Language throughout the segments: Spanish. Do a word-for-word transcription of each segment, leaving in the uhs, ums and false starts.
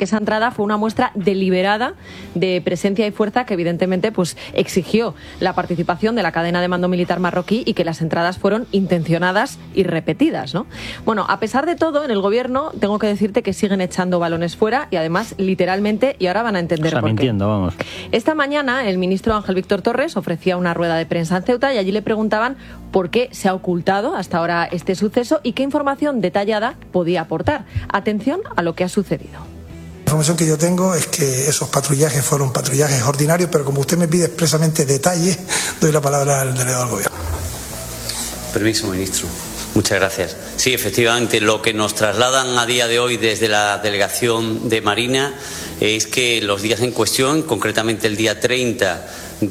que esa entrada fue una muestra deliberada de presencia y fuerza que evidentemente pues exigió la participación de la cadena de mando militar marroquí y que las entradas fueron intencionadas y repetidas, ¿no? Bueno, a pesar de todo, en el gobierno tengo que decirte que siguen echando balones fuera y además literalmente, y ahora van a entender o sea, por mintiendo, qué. Vamos. Esta mañana el ministro Ángel Víctor Torres ofrecía una rueda de prensa en Ceuta y allí le preguntaban por qué se ha ocultado hasta ahora este suceso y qué información detallada podía aportar. Atención a lo que ha sucedido. La información que yo tengo es que esos patrullajes fueron patrullajes ordinarios, pero como usted me pide expresamente detalles, doy la palabra al delegado del gobierno. Permiso, ministro. Muchas gracias. Sí, efectivamente, lo que nos trasladan a día de hoy desde la delegación de Marina es que los días en cuestión, concretamente el día treinta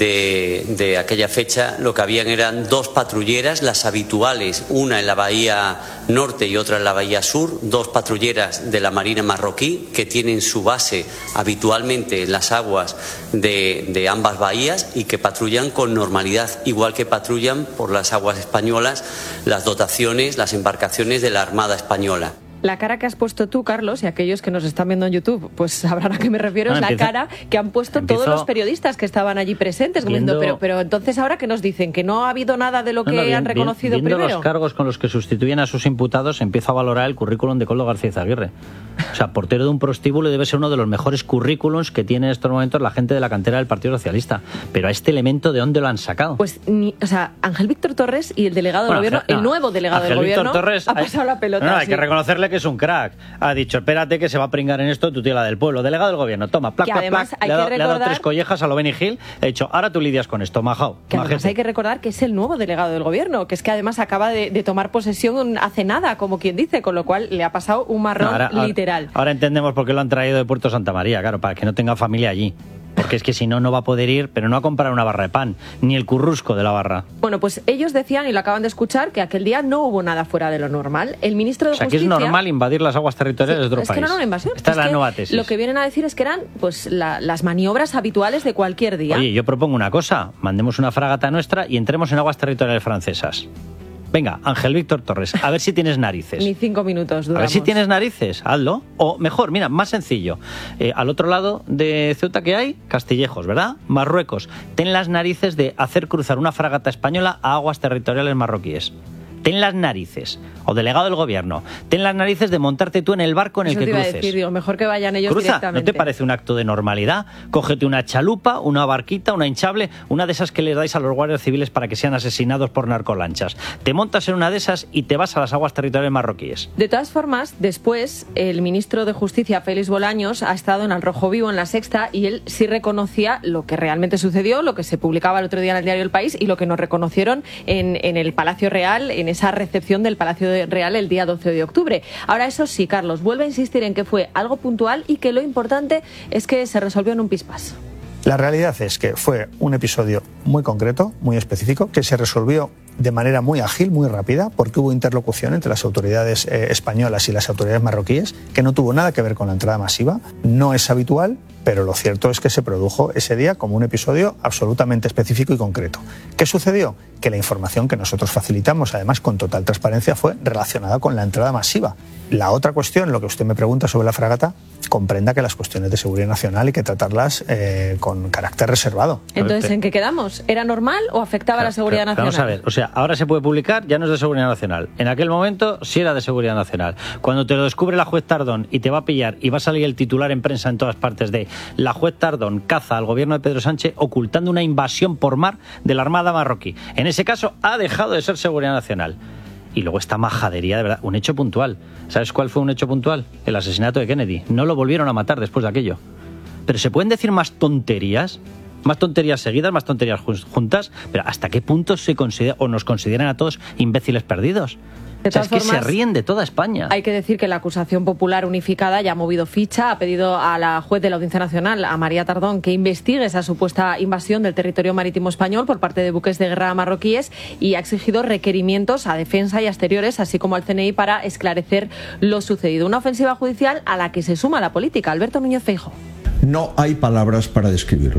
de, de aquella fecha, lo que habían eran dos patrulleras, las habituales, una en la bahía norte y otra en la bahía sur, dos patrulleras de la Marina marroquí que tienen su base habitualmente en las aguas de, de ambas bahías y que patrullan con normalidad, igual que patrullan por las aguas españolas las dotaciones, las embarcaciones de la Armada Española. La cara que has puesto tú, Carlos, y aquellos que nos están viendo en YouTube, pues sabrán a qué me refiero, no, es empieza, la cara que han puesto todos los periodistas que estaban allí presentes, viendo, pero, pero entonces ahora que nos dicen que no ha habido nada de lo que no, no, bien, han reconocido bien, viendo primero. Los cargos con los que sustituyen a sus imputados, empiezo a valorar el currículum de Coldo García Izaguirre. O sea, portero de un prostíbulo debe ser uno de los mejores currículums que tiene en estos momentos la gente de la cantera del Partido Socialista. Pero a este elemento, ¿de dónde lo han sacado? Pues, ni, o sea, Ángel Víctor Torres y el delegado del bueno, gobierno, no, el nuevo delegado Ángel del Víctor gobierno, Torres, ha pasado hay, la pelota. No, no, así. hay que reconocerle que es un crack. Ha dicho, espérate que se va a pringar en esto tu tía la del pueblo. Delegado del gobierno, toma, plac, Que plac, además plac. hay Le ha, que dado, le ha dado recordar- tres collejas a lo Benny Hill. He dicho, ahora tú lidias con esto, majao. Que además majete. hay que recordar que es el nuevo delegado del gobierno, que es que además acaba de, de tomar posesión hace nada, como quien dice, con lo cual le ha pasado un marrón No, ahora, ahora- literal. Ahora entendemos por qué lo han traído de Puerto Santa María, claro, para que no tenga familia allí. Porque es que si no, no va a poder ir, pero no a comprar una barra de pan, ni el currusco de la barra. Bueno, pues ellos decían, y lo acaban de escuchar, que aquel día no hubo nada fuera de lo normal. El ministro de O sea, que Justicia... es normal invadir las aguas territoriales Sí, de otro es país. que no era una invasión. Esta es, la que nueva tesis. Lo que vienen a decir es que eran pues la- las maniobras habituales de cualquier día. Oye, yo propongo una cosa, mandemos una fragata nuestra y entremos en aguas territoriales francesas. Venga, Ángel Víctor Torres, a ver si tienes narices. Ni cinco minutos A duramos. ver si tienes narices, hazlo. O mejor, mira, más sencillo. Eh, al otro lado de Ceuta que hay, Castillejos, ¿verdad? Marruecos. Ten las narices de hacer cruzar una fragata española a aguas territoriales marroquíes. Ten las narices, o delegado del gobierno, ten las narices de montarte tú en el barco en el Eso que te iba a cruces. decir, digo, mejor que vayan ellos Cruza, directamente. ¿no te parece un acto de normalidad? Cógete una chalupa, una barquita, una hinchable, una de esas que les dais a los guardias civiles para que sean asesinados por narcolanchas. Te montas en una de esas y te vas a las aguas territoriales marroquíes. De todas formas, después, el ministro de Justicia, Félix Bolaños, ha estado en Al Rojo Vivo, en La Sexta, y él sí reconocía lo que realmente sucedió, lo que se publicaba el otro día en el diario El País y lo que nos reconocieron en, en el Palacio Real, en esa recepción del Palacio Real el día doce de octubre. Ahora, eso sí, Carlos, vuelve a insistir en que fue algo puntual y que lo importante es que se resolvió en un pispás. La realidad es que fue un episodio muy concreto, muy específico, que se resolvió de manera muy ágil, muy rápida, porque hubo interlocución entre las autoridades eh, españolas y las autoridades marroquíes, que no tuvo nada que ver con la entrada masiva. No es habitual, pero lo cierto es que se produjo ese día como un episodio absolutamente específico y concreto. ¿Qué sucedió? Que la información que nosotros facilitamos, además con total transparencia, fue relacionada con la entrada masiva. La otra cuestión, lo que usted me pregunta sobre la fragata, comprenda que las cuestiones de seguridad nacional hay que tratarlas eh, con carácter reservado. Entonces, ¿en qué quedamos? ¿Era normal o afectaba Claro, a la seguridad claro, nacional? Vamos a ver, o sea, ahora se puede publicar, ya no es de seguridad nacional. En aquel momento sí era de seguridad nacional. Cuando te lo descubre la juez Tardón y te va a pillar y va a salir el titular en prensa en todas partes de la juez Tardón caza al gobierno de Pedro Sánchez ocultando una invasión por mar de la Armada marroquí. En ese caso ha dejado de ser seguridad nacional. Y luego esta majadería, de verdad, un hecho puntual. ¿Sabes cuál fue un hecho puntual? El asesinato de Kennedy. No lo volvieron a matar después de aquello. Pero ¿se pueden decir más tonterías? Más tonterías seguidas, más tonterías juntas. Pero ¿hasta qué punto se considera o nos consideran a todos imbéciles perdidos? De O sea, es que todas formas, se ríen de toda España. Hay que decir que la acusación popular unificada ya ha movido ficha, ha pedido a la juez de la Audiencia Nacional, a María Tardón, que investigue esa supuesta invasión del territorio marítimo español por parte de buques de guerra marroquíes y ha exigido requerimientos a defensa y a exteriores, así como al C N I, para esclarecer lo sucedido. Una ofensiva judicial a la que se suma la política. Alberto Núñez Feijóo. No hay palabras para describirlo.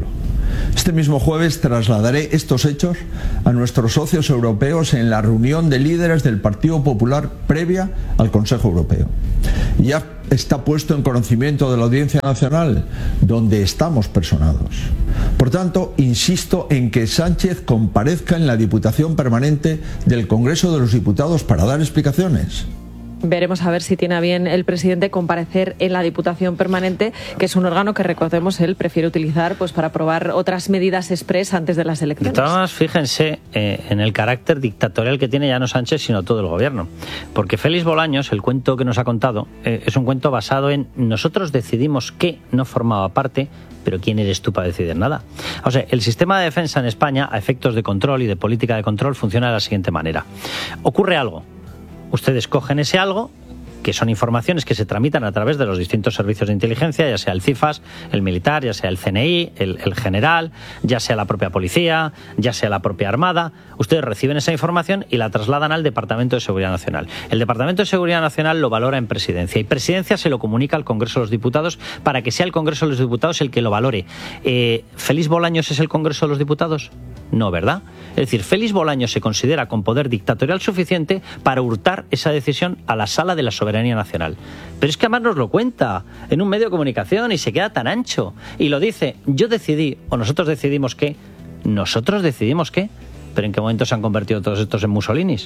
Este mismo jueves trasladaré estos hechos a nuestros socios europeos en la reunión de líderes del Partido Popular previa al Consejo Europeo. Ya está puesto en conocimiento de la Audiencia Nacional, donde estamos personados. Por tanto, insisto en que Sánchez comparezca en la Diputación Permanente del Congreso de los Diputados para dar explicaciones. Veremos a ver si tiene a bien el presidente comparecer en la Diputación Permanente, que es un órgano que, recordemos, él prefiere utilizar pues para aprobar otras medidas express antes de las elecciones. De todas maneras, fíjense eh, en el carácter dictatorial que tiene ya no Sánchez, sino todo el gobierno. Porque Félix Bolaños, el cuento que nos ha contado, eh, es un cuento basado en nosotros decidimos que no formaba parte, pero ¿quién eres tú para decidir nada? O sea, el sistema de defensa en España, a efectos de control y de política de control, funciona de la siguiente manera. Ocurre algo. Ustedes cogen ese algo, que son informaciones que se tramitan a través de los distintos servicios de inteligencia, ya sea el CIFAS, el militar, ya sea el C N I, el, el general, ya sea la propia policía, ya sea la propia Armada. Ustedes reciben esa información y la trasladan al Departamento de Seguridad Nacional. El Departamento de Seguridad Nacional lo valora en Presidencia y Presidencia se lo comunica al Congreso de los Diputados para que sea el Congreso de los Diputados el que lo valore. Eh, ¿Félix Bolaños es el Congreso de los Diputados? No, ¿verdad? Es decir, Félix Bolaños se considera con poder dictatorial suficiente para hurtar esa decisión a la Sala de la Soberanía Nacional. Pero es que además nos lo cuenta en un medio de comunicación y se queda tan ancho. Y lo dice, yo decidí, o nosotros decidimos que, nosotros decidimos que, pero ¿en qué momento se han convertido todos estos en Mussolinis?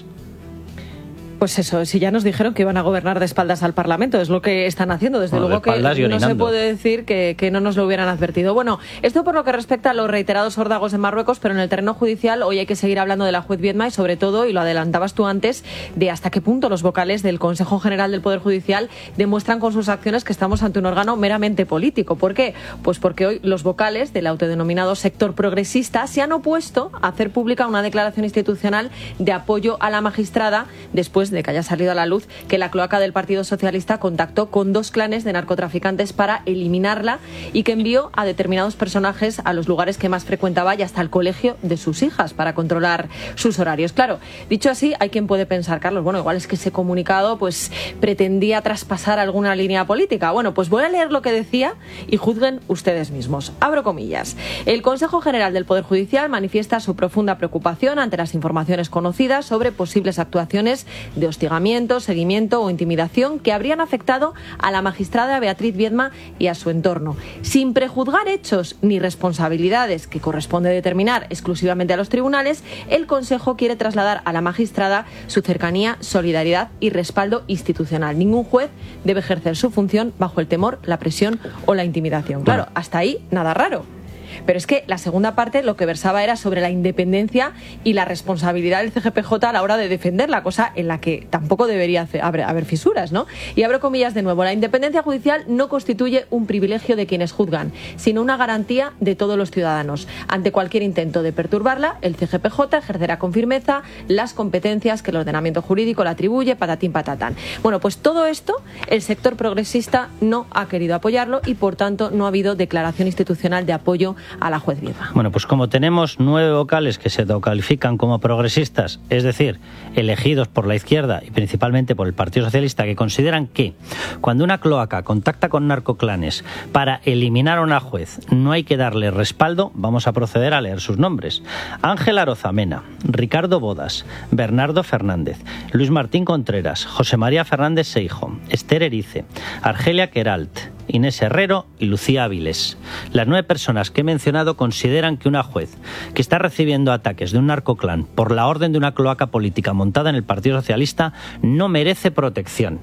Pues eso, si ya nos dijeron que iban a gobernar de espaldas al Parlamento, es lo que están haciendo. Desde bueno, luego de que no se puede decir que, que no nos lo hubieran advertido. Bueno, esto por lo que respecta a los reiterados órdagos en Marruecos, pero en el terreno judicial hoy hay que seguir hablando de la juez Viedma y sobre todo, y lo adelantabas tú antes, de hasta qué punto los vocales del Consejo General del Poder Judicial demuestran con sus acciones que estamos ante un órgano meramente político. ¿Por qué? Pues porque hoy los vocales del autodenominado sector progresista se han opuesto a hacer pública una declaración institucional de apoyo a la magistrada después de que haya salido a la luz que la cloaca del Partido Socialista contactó con dos clanes de narcotraficantes para eliminarla y que envió a determinados personajes a los lugares que más frecuentaba y hasta al colegio de sus hijas para controlar sus horarios. Claro, dicho así, hay quien puede pensar, Carlos, bueno, igual es que ese comunicado pues pretendía traspasar alguna línea política. Bueno, pues voy a leer lo que decía y juzguen ustedes mismos. Abro comillas. El Consejo General del Poder Judicial manifiesta su profunda preocupación ante las informaciones conocidas sobre posibles actuaciones de hostigamiento, seguimiento o intimidación que habrían afectado a la magistrada Beatriz Viedma y a su entorno. Sin prejuzgar hechos ni responsabilidades que corresponde determinar exclusivamente a los tribunales, el Consejo quiere trasladar a la magistrada su cercanía, solidaridad y respaldo institucional. Ningún juez debe ejercer su función bajo el temor, la presión o la intimidación. Claro, hasta ahí nada raro. Pero es que la segunda parte lo que versaba era sobre la independencia y la responsabilidad del C G P J a la hora de defender la cosa en la que tampoco debería haber fisuras, ¿no? Y abro comillas de nuevo. La independencia judicial no constituye un privilegio de quienes juzgan, sino una garantía de todos los ciudadanos. Ante cualquier intento de perturbarla, el C G P J ejercerá con firmeza las competencias que el ordenamiento jurídico le atribuye, patatín patatán. Bueno, pues todo esto el sector progresista no ha querido apoyarlo y por tanto no ha habido declaración institucional de apoyo a la juez Viedma. Bueno, pues como tenemos nueve vocales que se autocalifican como progresistas, es decir, elegidos por la izquierda y principalmente por el Partido Socialista, que consideran que cuando una cloaca contacta con narcoclanes para eliminar a una juez no hay que darle respaldo, vamos a proceder a leer sus nombres. Ángel Arozamena, Ricardo Bodas, Bernardo Fernández, Luis Martín Contreras, José María Fernández Seijo, Esther Erice, Argelia Queralt, Inés Herrero y Lucía Áviles. Las nueve personas que he mencionado consideran que una juez que está recibiendo ataques de un narcoclán por la orden de una cloaca política montada en el Partido Socialista no merece protección.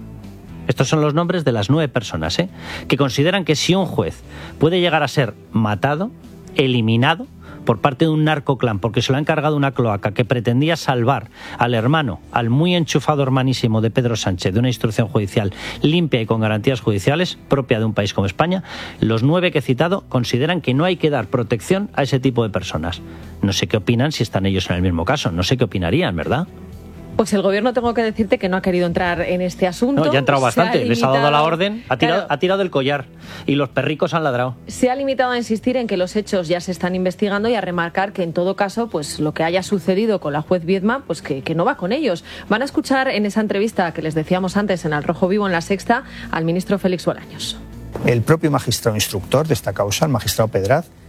Estos son los nombres de las nueve personas, ¿eh? que consideran que si un juez puede llegar a ser matado, eliminado, por parte de un narcoclán, porque se lo ha encargado una cloaca que pretendía salvar al hermano, al muy enchufado hermanísimo de Pedro Sánchez, de una instrucción judicial limpia y con garantías judiciales, propia de un país como España, los nueve que he citado consideran que no hay que dar protección a ese tipo de personas. No sé qué opinan si están ellos en el mismo caso, no sé qué opinarían, ¿verdad? Pues el gobierno, tengo que decirte que no ha querido entrar en este asunto. No, ya ha entrado bastante, ha les ha dado la orden, ha tirado, claro, ha tirado el collar y los perricos han ladrado. Se ha limitado a insistir en que los hechos ya se están investigando y a remarcar que en todo caso, pues lo que haya sucedido con la juez Viedma, pues que, que no va con ellos. Van a escuchar en esa entrevista que les decíamos antes en Al Rojo Vivo, en La Sexta, al ministro Félix Bolaños. El propio magistrado instructor de esta causa, el magistrado Pedraz,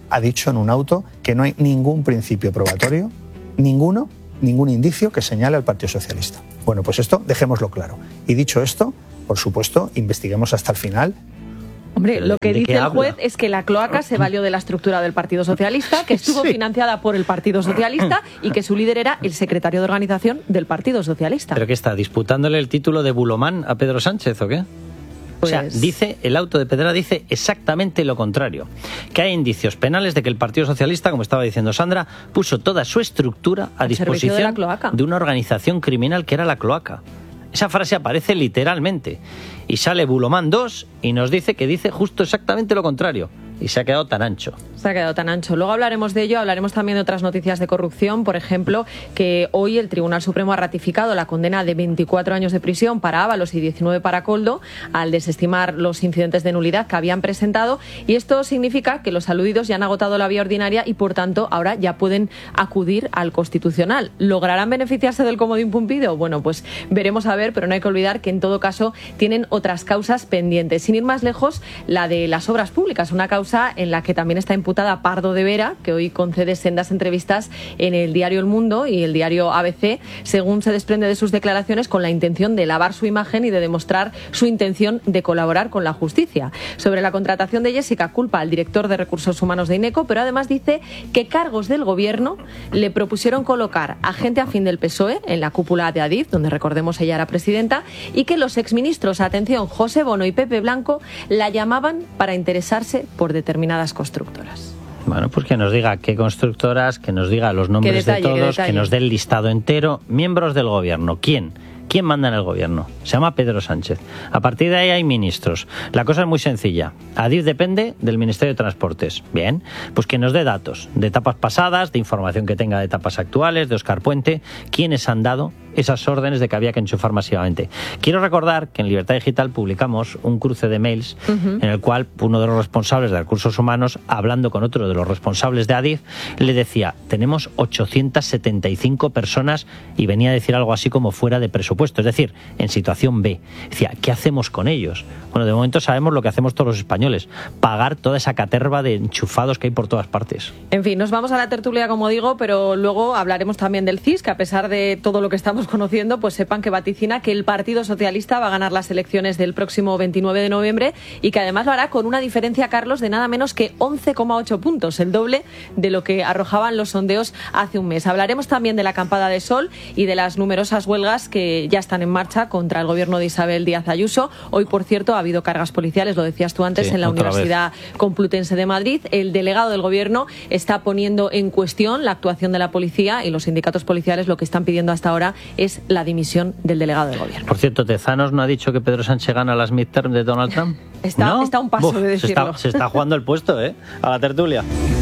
ha dicho en un auto que no hay ningún principio probatorio, ninguno, ningún indicio que señale al Partido Socialista. Bueno, pues esto dejémoslo claro. Y dicho esto, por supuesto, investiguemos hasta el final. Hombre, lo que dice el juez es que la cloaca se valió de la estructura del Partido Socialista, que estuvo sí. financiada por el Partido Socialista y que su líder era el secretario de organización del Partido Socialista. ¿Pero qué está? ¿Disputándole el título de bulomán a Pedro Sánchez o qué? Pues... O sea, dice, el auto de Pedrera dice exactamente lo contrario, que hay indicios penales de que el Partido Socialista, como estaba diciendo Sandra, puso toda su estructura a disposición de, la cloaca. de una organización criminal que era la cloaca. Esa frase aparece literalmente y sale Bulomán dos y nos dice que dice justo exactamente lo contrario. Y se ha quedado tan ancho. Se ha quedado tan ancho. Luego hablaremos de ello, hablaremos también de otras noticias de corrupción, por ejemplo, que hoy el Tribunal Supremo ha ratificado la condena de veinticuatro años de prisión para Ábalos y diecinueve para Koldo al desestimar los incidentes de nulidad que habían presentado, y esto significa que los aludidos ya han agotado la vía ordinaria y, por tanto, ahora ya pueden acudir al Constitucional. ¿Lograrán beneficiarse del comodín pumpido? Bueno, pues veremos a ver, pero no hay que olvidar que en todo caso tienen otras causas pendientes. Sin ir más lejos, la de las obras públicas, una causa en la que también está imputada Pardo de Vera, que hoy concede sendas entrevistas en el diario El Mundo y el diario A B C, según se desprende de sus declaraciones, con la intención de lavar su imagen y de demostrar su intención de colaborar con la justicia. Sobre la contratación de Jessica, culpa al director de Recursos Humanos de INECO, pero además dice que cargos del gobierno le propusieron colocar a gente afín del P S O E en la cúpula de Adif, donde recordemos ella era presidenta, y que los exministros, atención, José Bono y Pepe Blanco, la llamaban para interesarse por determinadas constructoras. Bueno, pues que nos diga qué constructoras, que nos diga los nombres detalle, de todos, que nos dé el listado entero. Miembros del gobierno, ¿quién? ¿Quién manda en el gobierno? Se llama Pedro Sánchez. A partir de ahí hay ministros. La cosa es muy sencilla. Adif depende del Ministerio de Transportes. Bien, pues que nos dé datos de etapas pasadas, de información que tenga de etapas actuales, de Óscar Puente, quiénes han dado esas órdenes de que había que enchufar masivamente. Quiero recordar que en Libertad Digital publicamos un cruce de mails uh-huh. en el cual uno de los responsables de Recursos Humanos, hablando con otro de los responsables de Adif, le decía, tenemos ochocientas setenta y cinco personas, y venía a decir algo así como fuera de presupuesto, es decir, en situación B. Decía, ¿qué hacemos con ellos? Bueno, de momento sabemos lo que hacemos todos los españoles, pagar toda esa caterva de enchufados que hay por todas partes. En fin, nos vamos a la tertulia, como digo, pero luego hablaremos también del C I S, que a pesar de todo lo que estamos conociendo, pues sepan que vaticina que el Partido Socialista va a ganar las elecciones del próximo veintinueve de noviembre y que además lo hará con una diferencia, Carlos, de nada menos que once coma ocho puntos, el doble de lo que arrojaban los sondeos hace un mes. Hablaremos también de la acampada de sol y de las numerosas huelgas que ya están en marcha contra el gobierno de Isabel Díaz Ayuso. Hoy, por cierto, ha habido cargas policiales, lo decías tú antes, sí, en la Universidad vez. Complutense de Madrid. El delegado del gobierno está poniendo en cuestión la actuación de la policía, y los sindicatos policiales lo que están pidiendo hasta ahora es la dimisión del delegado del gobierno. Por cierto, Tezanos no ha dicho que Pedro Sánchez gana las midterms de Donald Trump. Está, ¿No? está a un paso Uf, de decirlo. Se está, se está jugando el puesto, ¿eh? A la tertulia.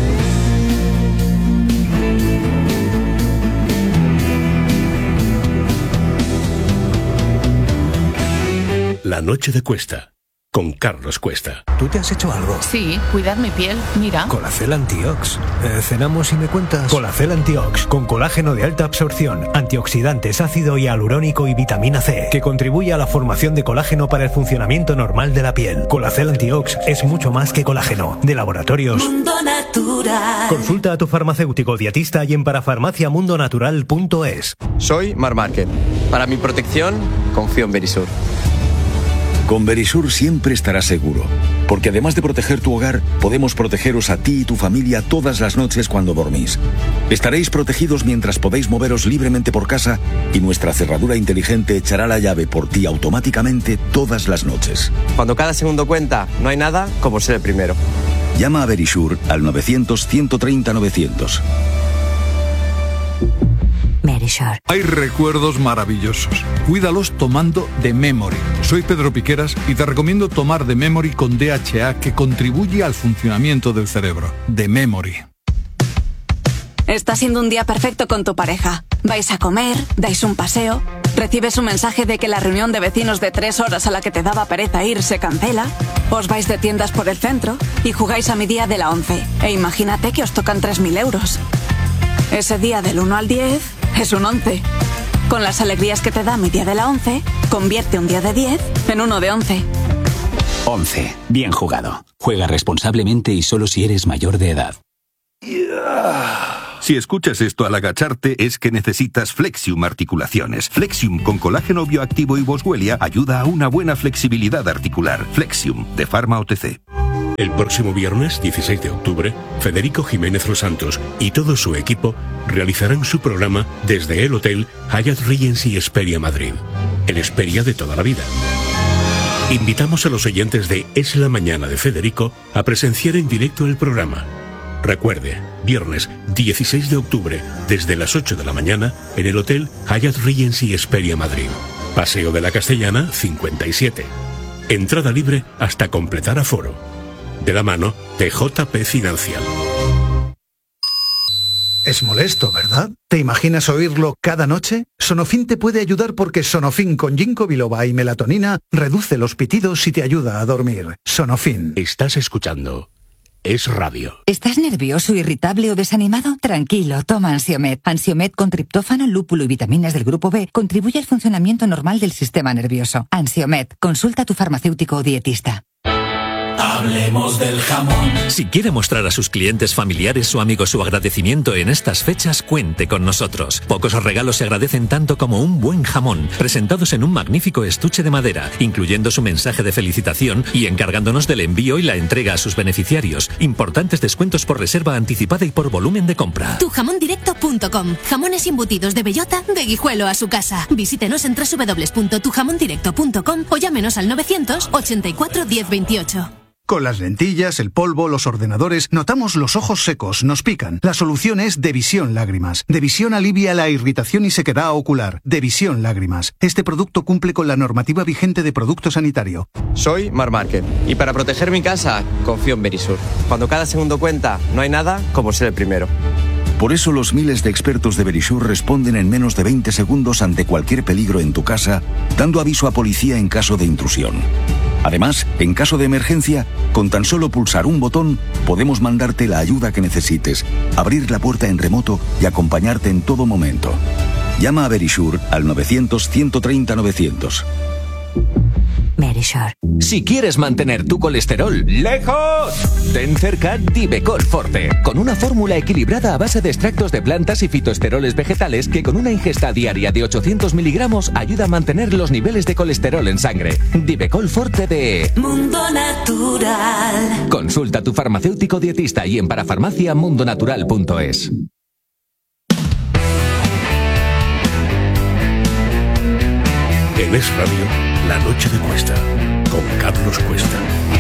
La noche de Cuesta, con Carlos Cuesta. ¿Tú te has hecho algo? Sí, cuidar mi piel, mira. Colacel Antiox. Eh, ¿Cenamos y me cuentas? Colacel Antiox, con colágeno de alta absorción, antioxidantes, ácido hialurónico y vitamina C, que contribuye a la formación de colágeno para el funcionamiento normal de la piel. Colacel Antiox es mucho más que colágeno. De Laboratorios Mundo Natural. Consulta a tu farmacéutico dietista y en parafarmacia mundo natural punto es. Soy Mar Márquez. Para mi protección, confío en Verisur. Con Verisur siempre estarás seguro, porque además de proteger tu hogar, podemos protegeros a ti y tu familia todas las noches cuando dormís. Estaréis protegidos mientras podéis moveros libremente por casa y nuestra cerradura inteligente echará la llave por ti automáticamente todas las noches. Cuando cada segundo cuenta, no hay nada como ser el primero. Llama a Verisur al novecientos, ciento treinta, novecientos. Verisur. Hay recuerdos maravillosos. Cuídalos tomando The Memory. Soy Pedro Piqueras y te recomiendo tomar The Memory con D H A, que contribuye al funcionamiento del cerebro. The Memory. Está siendo un día perfecto con tu pareja. Vais a comer, dais un paseo, recibes un mensaje de que la reunión de vecinos de tres horas a la que te daba pereza ir se cancela, os vais de tiendas por el centro y jugáis a mi día de la once. E imagínate que os tocan tres mil euros. Ese día del uno al diez es un once. Con las alegrías que te da mi día de la once, convierte un día de diez en uno de once. once. Bien jugado. Juega responsablemente y solo si eres mayor de edad. Si escuchas esto al agacharte es que necesitas Flexium Articulaciones. Flexium con colágeno bioactivo y boswellia ayuda a una buena flexibilidad articular. Flexium, de Pharma O T C. El próximo viernes, dieciséis de octubre, Federico Jiménez Los Santos y todo su equipo realizarán su programa desde el Hotel Hyatt Regency Hesperia Madrid. El Hesperia de toda la vida. Invitamos a los oyentes de Es la Mañana de Federico a presenciar en directo el programa. Recuerde, viernes dieciséis de octubre, desde las ocho de la mañana, en el Hotel Hyatt Regency Hesperia Madrid. Paseo de la Castellana, cincuenta y siete. Entrada libre hasta completar aforo. De la mano de J P Financial. Es molesto, ¿verdad? ¿Te imaginas oírlo cada noche? Sonofin te puede ayudar porque Sonofin con ginkgo biloba y melatonina reduce los pitidos y te ayuda a dormir. Sonofin. Estás escuchando Es Radio. ¿Estás nervioso, irritable o desanimado? Tranquilo, toma Ansiomed. Ansiomed con triptófano, lúpulo y vitaminas del grupo B contribuye al funcionamiento normal del sistema nervioso. Ansiomed, consulta a tu farmacéutico o dietista. Hablemos del jamón. Si quiere mostrar a sus clientes, familiares o amigos su agradecimiento en estas fechas, cuente con nosotros. Pocos regalos se agradecen tanto como un buen jamón, presentados en un magnífico estuche de madera, incluyendo su mensaje de felicitación y encargándonos del envío y la entrega a sus beneficiarios. Importantes descuentos por reserva anticipada y por volumen de compra. tu jamón directo punto com. Jamones embutidos de bellota de Guijuelo a su casa. Visítenos en doble u doble u doble u punto tu jamón directo punto com o llámenos al novecientos ochenta y cuatro diez veintiocho. Con las lentillas, el polvo, los ordenadores, notamos los ojos secos, nos pican. La solución es Devisión Lágrimas. Devisión alivia la irritación y sequedad ocular. Devisión Lágrimas. Este producto cumple con la normativa vigente de producto sanitario. Soy Mar Márquez y para proteger mi casa confío en Verisur. Cuando cada segundo cuenta, no hay nada como ser el primero. Por eso los miles de expertos de Verisur responden en menos de veinte segundos ante cualquier peligro en tu casa, dando aviso a policía en caso de intrusión. Además, en caso de emergencia, con tan solo pulsar un botón, podemos mandarte la ayuda que necesites, abrir la puerta en remoto y acompañarte en todo momento. Llama a Verisur al novecientos, ciento treinta, novecientos. Verisur. Si quieres mantener tu colesterol lejos, ten cerca Divecol Forte, con una fórmula equilibrada a base de extractos de plantas y fitoesteroles vegetales que con una ingesta diaria de ochocientos miligramos ayuda a mantener los niveles de colesterol en sangre. Divecol Forte de Mundo Natural. Consulta a tu farmacéutico dietista y en parafarmacia mundonatural punto es. En Es Radio, La Noche de Cuesta, con Carlos Cuesta.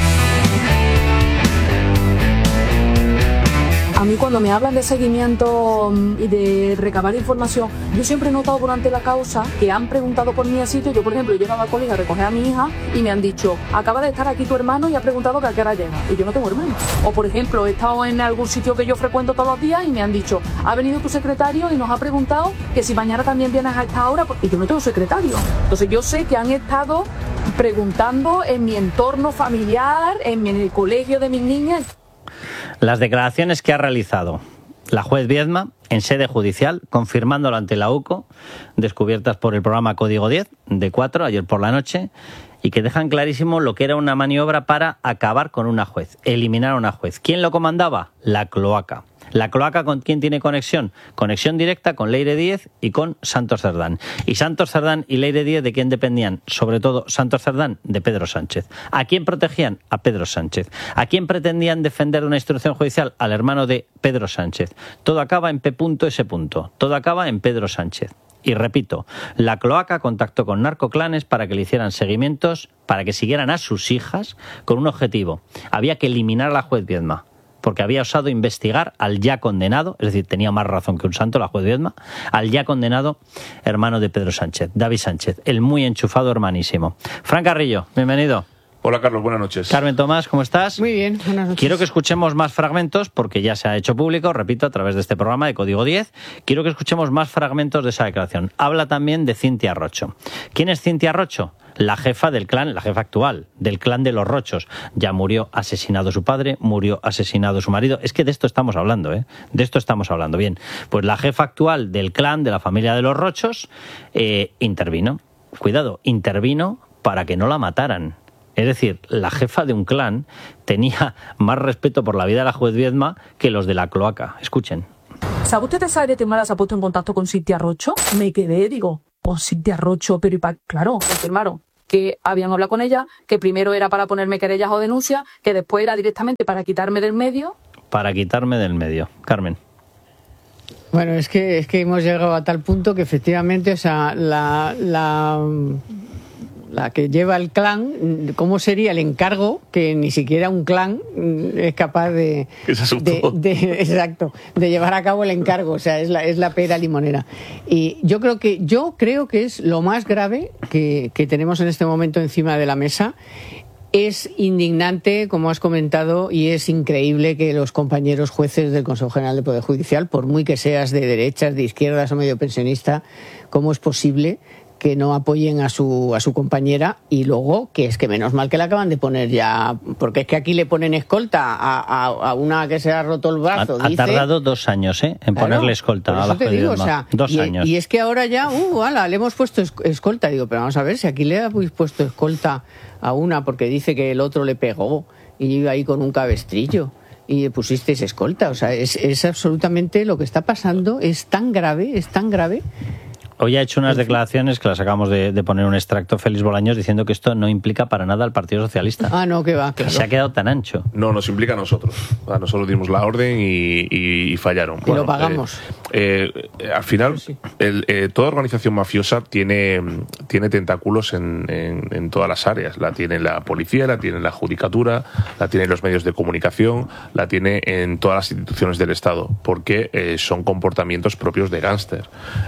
A mí cuando me hablan de seguimiento y de recabar información, yo siempre he notado durante la causa que han preguntado por mí a sitio. Yo, por ejemplo, he llegado al colegio a recoger a mi hija y me han dicho, acaba de estar aquí tu hermano y ha preguntado que a qué hora llega. Y yo no tengo hermano. O, por ejemplo, he estado en algún sitio que yo frecuento todos los días y me han dicho, ha venido tu secretario y nos ha preguntado que si mañana también vienes a esta hora. Y yo no tengo secretario. Entonces yo sé que han estado preguntando en mi entorno familiar, en el colegio de mis niñas. Las declaraciones que ha realizado la juez Viedma en sede judicial, confirmándolo ante la U C O, descubiertas por el programa Código diez de cuatro ayer por la noche, y que dejan clarísimo lo que era una maniobra para acabar con una juez, eliminar a una juez. ¿Quién lo comandaba? La cloaca. ¿La cloaca con quién tiene conexión? Conexión directa con Leire Díez y con Santos Cerdán. ¿Y Santos Cerdán y Leire Díez de quién dependían? Sobre todo Santos Cerdán de Pedro Sánchez. ¿A quién protegían? A Pedro Sánchez. ¿A quién pretendían defender de una instrucción judicial? Al hermano de Pedro Sánchez. Todo acaba en P S. Todo acaba en Pedro Sánchez. Y repito, la cloaca contactó con narcoclanes para que le hicieran seguimientos, para que siguieran a sus hijas con un objetivo. Había que eliminar a la juez Viedma, porque había osado investigar al ya condenado, es decir, tenía más razón que un santo la juez Viedma, al ya condenado hermano de Pedro Sánchez, David Sánchez, el muy enchufado hermanísimo. Fran Carrillo, bienvenido. Hola Carlos, buenas noches. Carmen Tomás, ¿cómo estás? Muy bien, buenas noches. Quiero que escuchemos más fragmentos, porque ya se ha hecho público, repito, a través de este programa de Código diez, quiero que escuchemos más fragmentos de esa declaración. Habla también de Cintia Rocho. ¿Quién es Cintia Rocho? La jefa del clan, la jefa actual, del clan de los Rochos. Ya murió asesinado su padre, murió asesinado su marido. Es que de esto estamos hablando, ¿eh? De esto estamos hablando. Bien, pues la jefa actual del clan, de la familia de los Rochos, eh, intervino. Cuidado, intervino para que no la mataran. Es decir, la jefa de un clan tenía más respeto por la vida de la juez Viedma que los de la cloaca. Escuchen. ¿Sabe usted esa Aretemara se ha puesto en contacto con Cintia Rocho? Me quedé, digo, con Cintia Rocho, pero y pa... claro, confirmaron que habían hablado con ella, que primero era para ponerme querellas o denuncias, que después era directamente para quitarme del medio. Para quitarme del medio. Carmen. Bueno, es que es que hemos llegado a tal punto que efectivamente, o sea, la, la, la que lleva el clan, ¿cómo sería el encargo que ni siquiera un clan es capaz de, de, de exacto, de llevar a cabo el encargo? O sea, es la, es la pera limonera. Y yo creo que yo creo que es lo más grave que, que tenemos en este momento encima de la mesa. Es indignante, como has comentado, y es increíble que los compañeros jueces del Consejo General de Poder Judicial, por muy que seas de derechas, de izquierdas o medio pensionista, ¿cómo es posible que no apoyen a su a su compañera? Y luego, que es que menos mal que la acaban de poner ya, porque es que aquí le ponen escolta a, a, a una que se ha roto el brazo. Ha, dice, ha tardado dos años, ¿eh? En claro, ponerle escolta por a eso la te juez digo, Viedma. o sea, Dos y, años. Y es que ahora ya, uh, ala, le hemos puesto escolta. Digo, pero vamos a ver, si aquí le habéis puesto escolta a una porque dice que el otro le pegó y iba ahí con un cabestrillo y le pusisteis escolta. O sea, es, es absolutamente lo que está pasando, es tan grave, es tan grave. Hoy ha hecho unas declaraciones que las acabamos de, de poner un extracto, Félix Bolaños, diciendo que esto no implica para nada al Partido Socialista. Ah, no, que va, claro. Se ha quedado tan ancho. No, nos implica a nosotros. A nosotros dimos la orden y, y, y fallaron. Y bueno, lo pagamos. Eh, eh, al final, sí. el, eh, toda organización mafiosa tiene, tiene tentáculos en, en, en todas las áreas. La tiene la policía, la tiene la judicatura, la tiene los medios de comunicación, la tiene en todas las instituciones del Estado, porque eh, son comportamientos propios de gángster,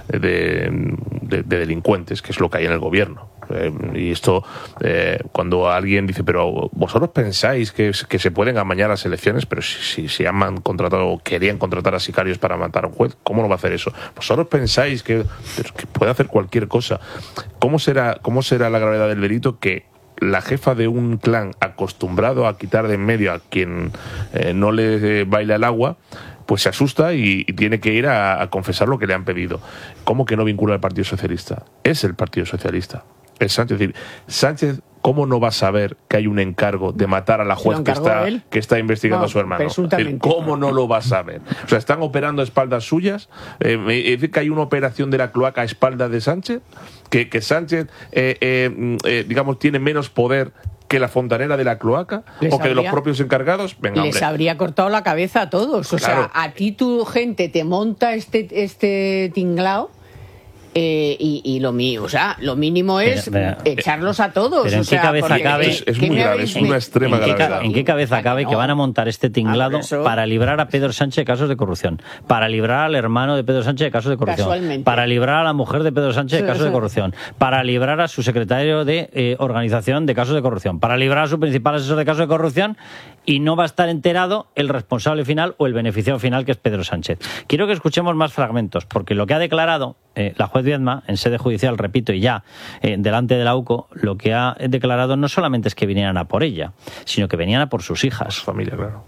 de De, de delincuentes, que es lo que hay en el gobierno. Eh, y esto, eh, cuando alguien dice, pero vosotros pensáis que, que se pueden amañar las elecciones, pero si, si, si han contratado o querían contratar a sicarios para matar a un juez, ¿cómo no va a hacer eso? Vosotros pensáis que, que puede hacer cualquier cosa. ¿Cómo será, cómo será la gravedad del delito que la jefa de un clan acostumbrado a quitar de en medio a quien eh, no le baila el agua, pues se asusta y, y tiene que ir a, a confesar lo que le han pedido? ¿Cómo que no vincula al Partido Socialista? Es el Partido Socialista. Es Sánchez. Es decir, Sánchez, ¿cómo no va a saber que hay un encargo de matar a la juez que está, que está investigando no, a su hermano? Es decir, ¿cómo no lo va a saber? O sea, ¿están operando a espaldas suyas? Eh, ¿Es decir que hay una operación de la cloaca a espaldas de Sánchez? ¿Que, que Sánchez, eh, eh, eh, digamos, tiene menos poder que la fontanera de la cloaca les o que habría, los propios encargados? Venga, les hombre. habría cortado la cabeza a todos. O claro. sea, a ti tu gente te monta este, este tinglao. Eh, y, y lo mío, o sea, lo mínimo es pero, pero, echarlos a todos. Pero ¿en o sea, qué cabeza cabe? Es, es muy grave, es una extrema ¿En qué, gravedad. ¿En qué cabeza cabe que van a montar este tinglado ah, para librar a Pedro Sánchez de casos de corrupción? Para librar al hermano de Pedro Sánchez de casos de corrupción. Para librar a la mujer de Pedro Sánchez de casos de corrupción. Para librar a su secretario de eh, organización de casos de corrupción. Para librar a su principal asesor de casos de corrupción, y no va a estar enterado el responsable final o el beneficiado final, que es Pedro Sánchez. Quiero que escuchemos más fragmentos, porque lo que ha declarado eh, la juez Viedma en sede judicial, repito, y ya eh, delante de la U C O, lo que ha declarado no solamente es que vinieran a por ella, sino que venían a por sus hijas. Por su familia, claro.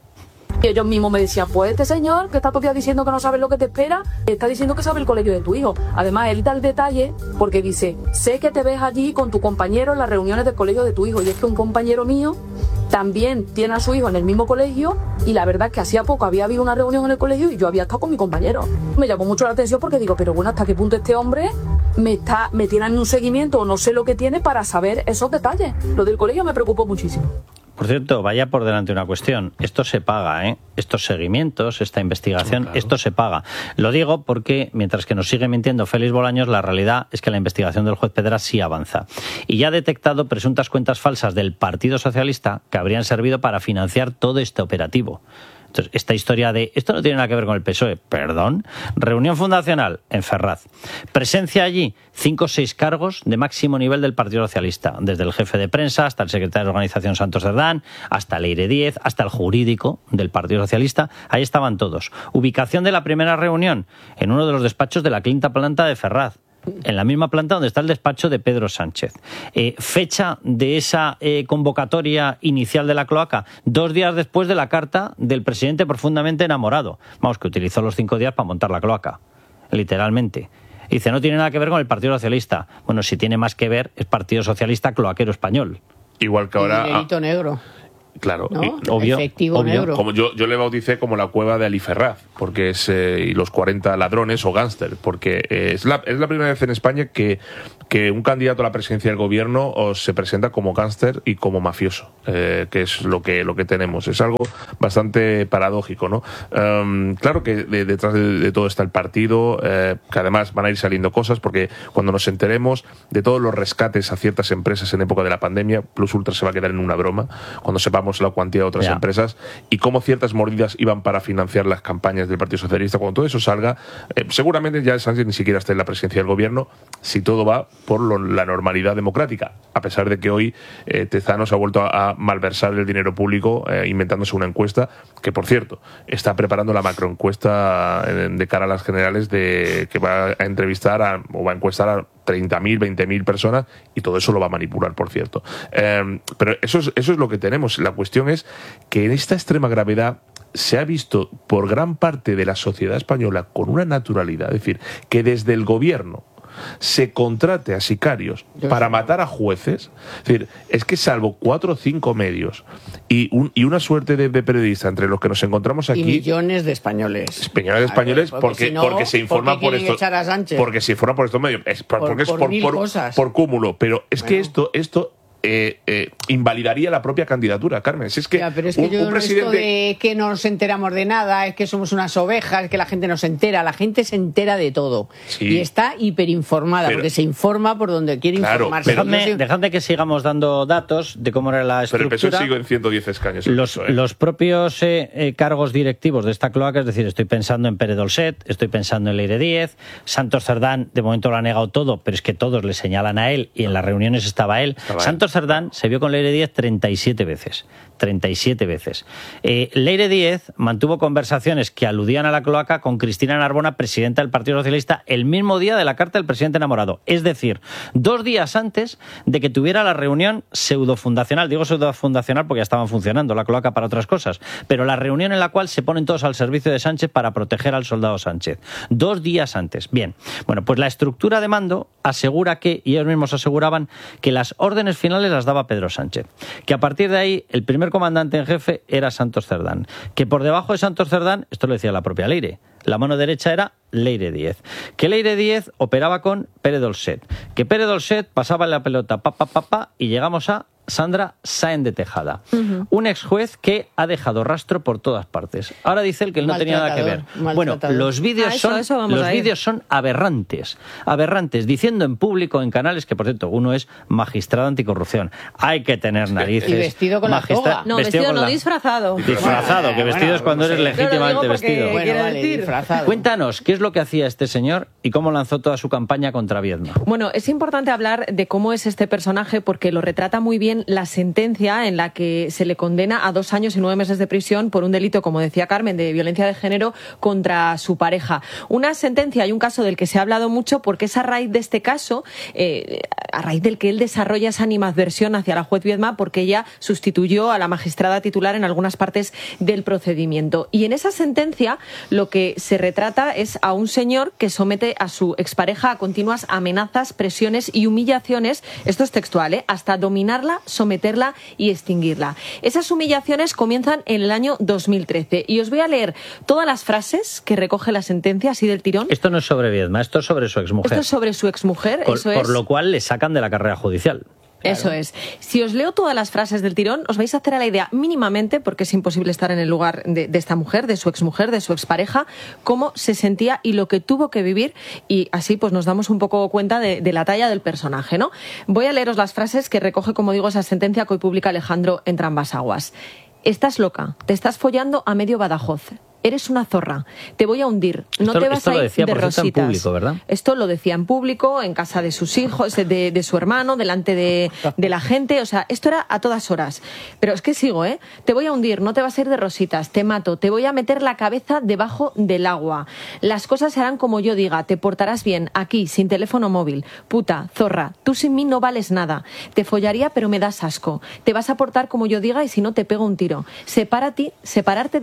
Y ellos mismos me decían, pues este señor que está todavía diciendo que no sabe lo que te espera, está diciendo que sabe el colegio de tu hijo. Además, él da el detalle porque dice, sé que te ves allí con tu compañero en las reuniones del colegio de tu hijo. Y es que un compañero mío también tiene a su hijo en el mismo colegio, y la verdad es que hacía poco había habido una reunión en el colegio y yo había estado con mi compañero. Me llamó mucho la atención porque digo, pero bueno, ¿hasta qué punto este hombre me está me tiene en un seguimiento o no sé lo que tiene para saber esos detalles? Lo del colegio me preocupó muchísimo. Por cierto, vaya por delante una cuestión. Esto se paga, ¿eh? Estos seguimientos, esta investigación, claro. Esto se paga. Lo digo porque, mientras que nos sigue mintiendo Félix Bolaños, la realidad es que la investigación del juez Pedras sí avanza. Y ya ha detectado presuntas cuentas falsas del Partido Socialista que habrían servido para financiar todo este operativo. Entonces, esta historia de esto no tiene nada que ver con el P S O E, perdón. Reunión fundacional en Ferraz. Presencia allí cinco o seis cargos de máximo nivel del Partido Socialista, desde el jefe de prensa hasta el secretario de organización Santos Cerdán, hasta Leire Díez, hasta el jurídico del Partido Socialista. Ahí estaban todos. Ubicación de la primera reunión en uno de los despachos de la quinta planta de Ferraz, en la misma planta donde está el despacho de Pedro Sánchez. Eh, fecha de esa eh, convocatoria inicial de la cloaca, dos días después de la carta del presidente profundamente enamorado. Vamos, que utilizó los cinco días para montar la cloaca, literalmente. Dice, no tiene nada que ver con el Partido Socialista. Bueno, si tiene más que ver, es Partido Socialista cloaquero español. igual que ahora... Dinerito negro. Claro, ¿no? y, obvio, Efectivo obvio. negro. Como yo, yo le bauticé como la cueva de Ali Ferraz, porque es eh, y los cuarenta ladrones o gángster, porque eh, es, la, es la primera vez en España que, que un candidato a la presidencia del gobierno os se presenta como gángster y como mafioso, eh, que es lo que lo que tenemos. Es algo bastante paradójico, ¿no? Um, claro que de, detrás de, de todo está el partido, eh, que además van a ir saliendo cosas, porque cuando nos enteremos de todos los rescates a ciertas empresas en época de la pandemia, Plus Ultra se va a quedar en una broma, cuando sepamos la cuantía de otras yeah. empresas y cómo ciertas mordidas iban para financiar las campañas del Partido Socialista. Cuando todo eso salga, eh, seguramente ya Sánchez ni siquiera esté en la presidencia del gobierno, si todo va por lo, la normalidad democrática, a pesar de que hoy eh, Tezanos ha vuelto a, a malversar el dinero público eh, inventándose una encuesta que, por cierto, está preparando la macroencuesta eh, de cara a las generales de que va a entrevistar a, o va a encuestar a treinta mil, veinte mil personas, y todo eso lo va a manipular, por cierto. Eh, pero eso es, eso es lo que tenemos. La cuestión es que en esta extrema gravedad se ha visto por gran parte de la sociedad española con una naturalidad, es decir, que desde el gobierno se contrate a sicarios para matar a jueces. Es decir, es que salvo cuatro o cinco medios y, un, y una suerte de, de periodistas entre los que nos encontramos aquí... Y millones de españoles. Millones de españoles ver, porque, porque, si no, porque se informan por estos... Porque se informan por estos medios. Es, por, porque es por, por, mil por, cosas. por cúmulo. Pero es bueno. que esto... esto Eh, eh, invalidaría la propia candidatura, Carmen. Si es que, ya, pero es que un, yo un presidente... esto de que no nos enteramos de nada, es que somos unas ovejas, es que la gente no se entera, la gente se entera de todo sí. y está hiperinformada, pero, porque se informa por donde quiere claro, informarse. Dejadme, soy... dejadme que sigamos dando datos de cómo era la estructura. Pero el P S O E sigue en ciento diez escaños. Los, P S O E. los propios eh, eh, cargos directivos de esta cloaca, es decir, estoy pensando en Pere Dolcet, estoy pensando en Leire Díez, Santos Cerdán de momento lo ha negado todo, pero es que todos le señalan a él y en las reuniones estaba él. Estaba Santos él. Cerdán se vio con Leire Díez treinta y siete veces. treinta y siete veces. Eh, Leire Díez mantuvo conversaciones que aludían a la cloaca con Cristina Narbona, presidenta del Partido Socialista, el mismo día de la carta del presidente enamorado. Es decir, dos días antes de que tuviera la reunión pseudofundacional. Digo pseudofundacional porque ya estaban funcionando la cloaca para otras cosas. Pero la reunión en la cual se ponen todos al servicio de Sánchez para proteger al soldado Sánchez. Dos días antes. Bien. Bueno, pues la estructura de mando asegura que, y ellos mismos aseguraban, que las órdenes finales las daba Pedro Sánchez. Que a partir de ahí, el primer comandante en jefe era Santos Cerdán. Que por debajo de Santos Cerdán, esto lo decía la propia Leire, la mano derecha era Leire Díez. Que Leire Díez operaba con Pere Dolcet. Que Pere Dolcet pasaba la pelota pa, pa, pa, pa, y llegamos a Sandra Sáenz de Tejada, uh-huh. un ex juez que ha dejado rastro por todas partes. Ahora dice él que él no tenía nada que ver. Bueno, los vídeos ah, son eso, los vídeos son aberrantes, aberrantes, diciendo en público en canales que, por cierto, uno es magistrado anticorrupción. Hay que tener narices. Y vestido con magistra- la toga. No, vestido, vestido no, la... disfrazado. Disfrazado, que vestido bueno, es cuando no sé. Eres legítimamente vestido. Bueno, vale, disfrazado. Cuéntanos, ¿qué es lo que hacía este señor y cómo lanzó toda su campaña contra Viedma? Bueno, es importante hablar de cómo es este personaje porque lo retrata muy bien la sentencia en la que se le condena a dos años y nueve meses de prisión por un delito, como decía Carmen, de violencia de género contra su pareja. Una sentencia y un caso del que se ha hablado mucho porque es a raíz de este caso, eh, a raíz del que él desarrolla esa animadversión hacia la juez Viedma porque ella sustituyó a la magistrada titular en algunas partes del procedimiento. Y en esa sentencia lo que se retrata es a un señor que somete a su expareja a continuas amenazas, presiones y humillaciones, esto es textual, ¿eh? hasta dominarla, someterla y extinguirla. Esas humillaciones comienzan en el año dos mil trece y os voy a leer todas las frases que recoge la sentencia así del tirón. Esto no es sobre Viedma, esto es sobre su exmujer. Esto es sobre su exmujer, por, eso por es. lo cual le sacan de la carrera judicial. Claro. Eso es. Si os leo todas las frases del tirón, os vais a hacer a la idea mínimamente, porque es imposible estar en el lugar de, de esta mujer, de su exmujer, de su expareja, cómo se sentía y lo que tuvo que vivir, y así pues nos damos un poco cuenta de, de la talla del personaje, ¿no? Voy a leeros las frases que recoge, como digo, esa sentencia que hoy publica Alejandro en Trambas Aguas. Estás loca, te estás follando a medio Badajoz. Eres una zorra, te voy a hundir, no esto, te vas esto a ir lo decía, de por rositas. En público, ¿verdad? Esto lo decía en público, en casa de sus hijos, de, de su hermano, delante de, de la gente, o sea, esto era a todas horas. Pero es que sigo, ¿eh? Te voy a hundir, no te vas a ir de rositas, te mato, te voy a meter la cabeza debajo del agua. Las cosas serán como yo diga, te portarás bien, aquí, sin teléfono móvil. Puta, zorra, tú sin mí no vales nada. Te follaría pero me das asco. Te vas a portar como yo diga y si no te pego un tiro. Sepárate, separarte de mí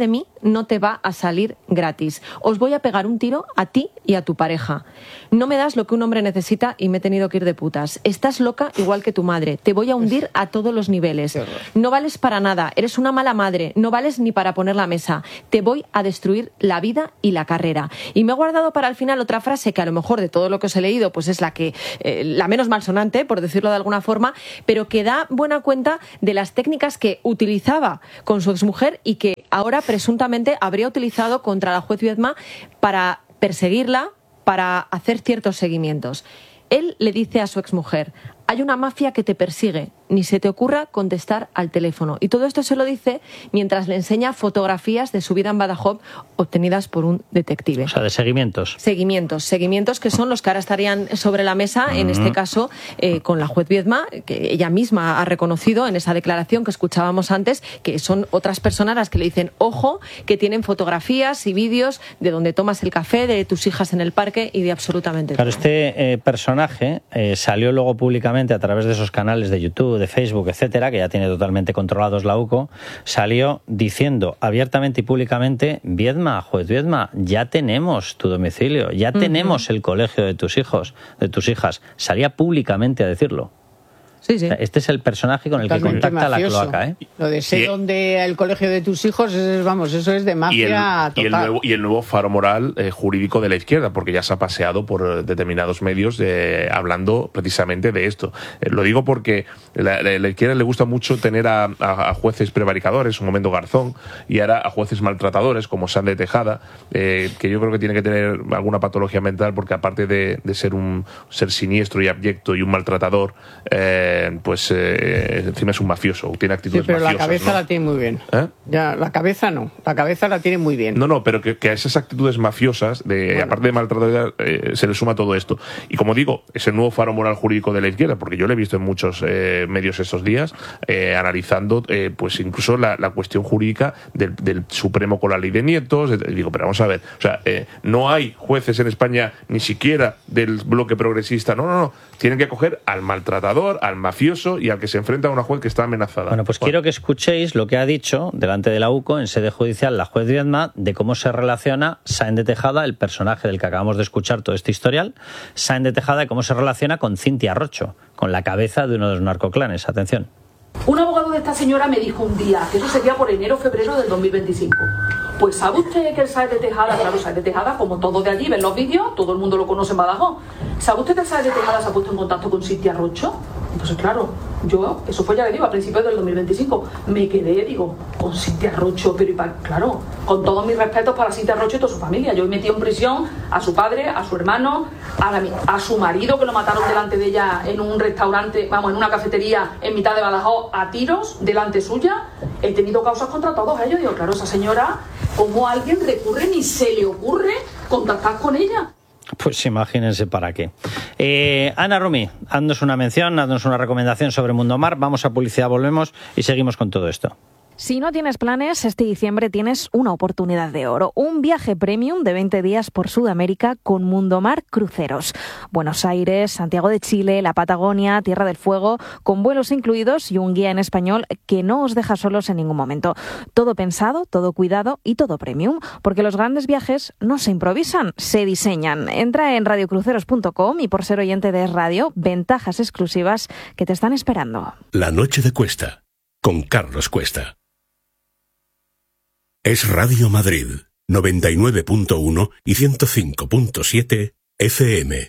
no te va a salir gratis. Os voy a pegar un tiro a ti y a tu pareja. No me das lo que un hombre necesita y me he tenido que ir de putas. Estás loca igual que tu madre. Te voy a hundir a todos los niveles. No vales para nada. Eres una mala madre. No vales ni para poner la mesa. Te voy a destruir la vida y la carrera. Y me he guardado para el final otra frase que a lo mejor de todo lo que os he leído pues es la que eh, la menos malsonante, por decirlo de alguna forma, pero que da buena cuenta de las técnicas que utilizaba con su exmujer y que ahora presuntamente habría utilizado contra la juez Viedma para perseguirla, para hacer ciertos seguimientos. Él le dice a su exmujer: hay una mafia que te persigue, ni se te ocurra contestar al teléfono. Y todo esto se lo dice mientras le enseña fotografías de su vida en Badajoz obtenidas por un detective. O sea, de seguimientos. Seguimientos, seguimientos que son los que ahora estarían sobre la mesa, uh-huh. en este caso, eh, con la juez Viedma, que ella misma ha reconocido en esa declaración que escuchábamos antes, que son otras personas las que le dicen, ojo, que tienen fotografías y vídeos de donde tomas el café, de tus hijas en el parque y de absolutamente claro, todo. Claro, este eh, personaje eh, salió luego públicamente a través de esos canales de YouTube, de Facebook, etcétera, que ya tiene totalmente controlados la UCO, salió diciendo abiertamente y públicamente: Viedma, juez Viedma, ya tenemos tu domicilio, ya uh-huh. tenemos el colegio de tus hijos, de tus hijas. Salía públicamente a decirlo. Sí, sí. Este es el personaje con el Totalmente que contacta mafioso. La cloaca, ¿eh? Lo de sé dónde el colegio de tus hijos, es, vamos, eso es de mafia y el, total. Y el nuevo, y el nuevo faro moral eh, jurídico de la izquierda, porque ya se ha paseado por determinados medios eh, hablando precisamente de esto. Eh, lo digo porque la, la, la izquierda le gusta mucho tener a, a, a jueces prevaricadores, un momento Garzón, y ahora a jueces maltratadores como Sáenz de Tejada, eh, que yo creo que tiene que tener alguna patología mental, porque aparte de, de ser un ser siniestro y abyecto y un maltratador, eh, pues eh, encima es un mafioso, tiene actitudes sí, pero mafiosas. La cabeza, ¿no? La tiene muy bien. ¿Eh? Ya, la cabeza no, la cabeza la tiene muy bien. No, no, pero que, que a esas actitudes mafiosas, de, bueno. aparte de maltratar, eh, se le suma todo esto. Y como digo, es el nuevo faro moral jurídico de la izquierda, porque yo lo he visto en muchos eh, medios estos días, eh, analizando eh, pues incluso la, la cuestión jurídica del, del Supremo con la ley de nietos. Eh, digo, pero vamos a ver, o sea, eh, no hay jueces en España, ni siquiera del bloque progresista, no, no, no, tienen que coger al maltratador, al mafioso y al que se enfrenta a una juez que está amenazada. Bueno, pues bueno. quiero que escuchéis lo que ha dicho delante de la UCO en sede judicial la juez Viedma de cómo se relaciona Sáenz de Tejada, el personaje del que acabamos de escuchar todo este historial, Sáenz de Tejada, y cómo se relaciona con Cintia Rocho, con la cabeza de uno de los narcoclanes. Atención. Un abogado de esta señora me dijo un día, que eso sería por enero o febrero del dos mil veinticinco. Pues ¿sabe usted que el Sáenz de Tejada, claro, Sáenz de Tejada, como todos de allí, ven los vídeos, todo el mundo lo conoce en Badajoz. ¿Sabe usted que el Sáenz de Tejada se ha puesto en contacto con Cintia Rocho? Entonces, claro, yo, eso fue ya le digo, a principios del dos mil veinticinco, me quedé, digo, con Cintia Rocho, pero y para, claro, con todos mis respetos para Cintia Rocho y toda su familia. Yo he metido en prisión a su padre, a su hermano, a, la, a su marido, que lo mataron delante de ella en un restaurante, vamos, en una cafetería en mitad de Badajoz, a tiros, delante suya. He tenido causas contra todos ellos. Digo, claro, esa señora, ¿cómo alguien recurre ni se le ocurre contactar con ella? Pues imagínense para qué. Eh, Ana Rumi, haznos una mención, haznos una recomendación sobre Mundo Mar. Vamos a publicidad, volvemos y seguimos con todo esto. Si no tienes planes, este diciembre tienes una oportunidad de oro. Un viaje premium de veinte días por Sudamérica con Mundomar Cruceros. Buenos Aires, Santiago de Chile, la Patagonia, Tierra del Fuego, con vuelos incluidos y un guía en español que no os deja solos en ningún momento. Todo pensado, todo cuidado y todo premium, porque los grandes viajes no se improvisan, se diseñan. Entra en radio cruceros punto com y por ser oyente de Es Radio, ventajas exclusivas que te están esperando. La noche de Cuesta, con Carlos Cuesta. Es Radio Madrid, noventa y nueve punto uno y ciento cinco punto siete F M.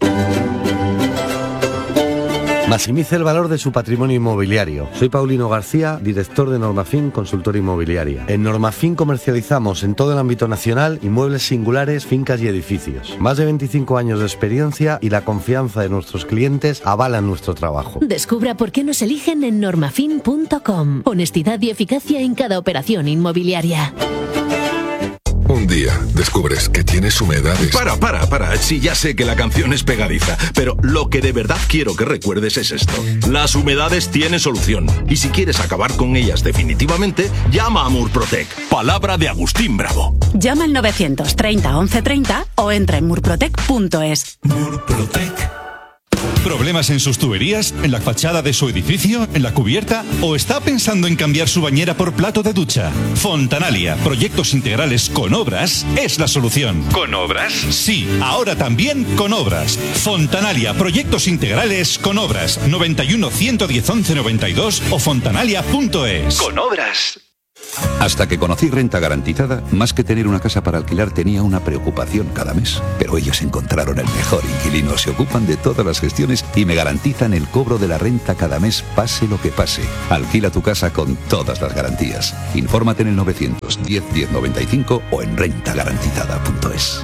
Maximice el valor de su patrimonio inmobiliario. Soy Paulino García, director de Normafin Consultora Inmobiliaria. En Normafin comercializamos en todo el ámbito nacional inmuebles singulares, fincas y edificios. Más de veinticinco años de experiencia y la confianza de nuestros clientes avalan nuestro trabajo. Descubra por qué nos eligen en normafin punto com. Honestidad y eficacia en cada operación inmobiliaria. Un día descubres que tienes humedades. Para, para, para. Sí, ya sé que la canción es pegadiza, pero lo que de verdad quiero que recuerdes es esto. Las humedades tienen solución. Y si quieres acabar con ellas definitivamente, llama a Murprotec. Palabra de Agustín Bravo. Llama al novecientos treinta once treinta o entra en murprotec punto es. Murprotec. ¿Problemas en sus tuberías? ¿En la fachada de su edificio? ¿En la cubierta? ¿O está pensando en cambiar su bañera por plato de ducha? Fontanalia, proyectos integrales con obras, es la solución. ¿Con obras? Sí, ahora también con obras. Fontanalia, proyectos integrales con obras. noventa y uno, ciento diez, once, noventa y dos o fontanalia punto es. Con obras. Hasta que conocí Renta Garantizada, más que tener una casa para alquilar tenía una preocupación cada mes. Pero ellos encontraron el mejor inquilino, se ocupan de todas las gestiones y me garantizan el cobro de la renta cada mes, pase lo que pase. Alquila tu casa con todas las garantías. Infórmate en el novecientos diez, diez noventa y cinco o en renta garantizada punto es.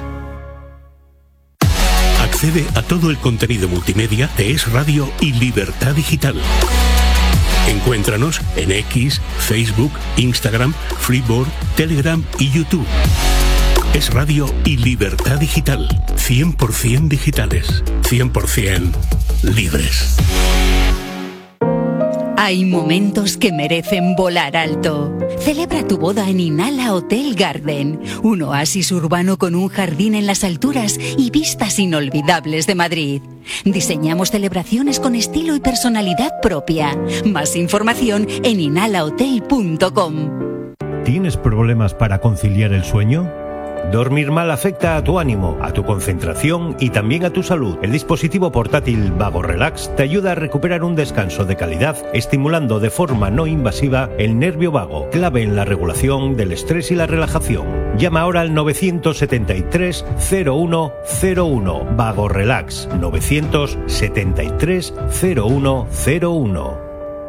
Accede a todo el contenido multimedia de Es Radio y Libertad Digital. Encuéntranos en X, Facebook, Instagram, Freeboard, Telegram y YouTube. Es Radio y Libertad Digital. cien por ciento digitales. cien por ciento libres. Hay momentos que merecen volar alto. Celebra tu boda en Inala Hotel Garden, un oasis urbano con un jardín en las alturas y vistas inolvidables de Madrid. Diseñamos celebraciones con estilo y personalidad propia. Más información en inala hotel punto com. ¿Tienes problemas para conciliar el sueño? Dormir mal afecta a tu ánimo, a tu concentración y también a tu salud. El dispositivo portátil Vago Relax te ayuda a recuperar un descanso de calidad, estimulando de forma no invasiva el nervio vago, clave en la regulación del estrés y la relajación. Llama ahora al novecientos setenta y tres, cero uno cero uno. Vago Relax, novecientos setenta y tres, cero uno cero uno.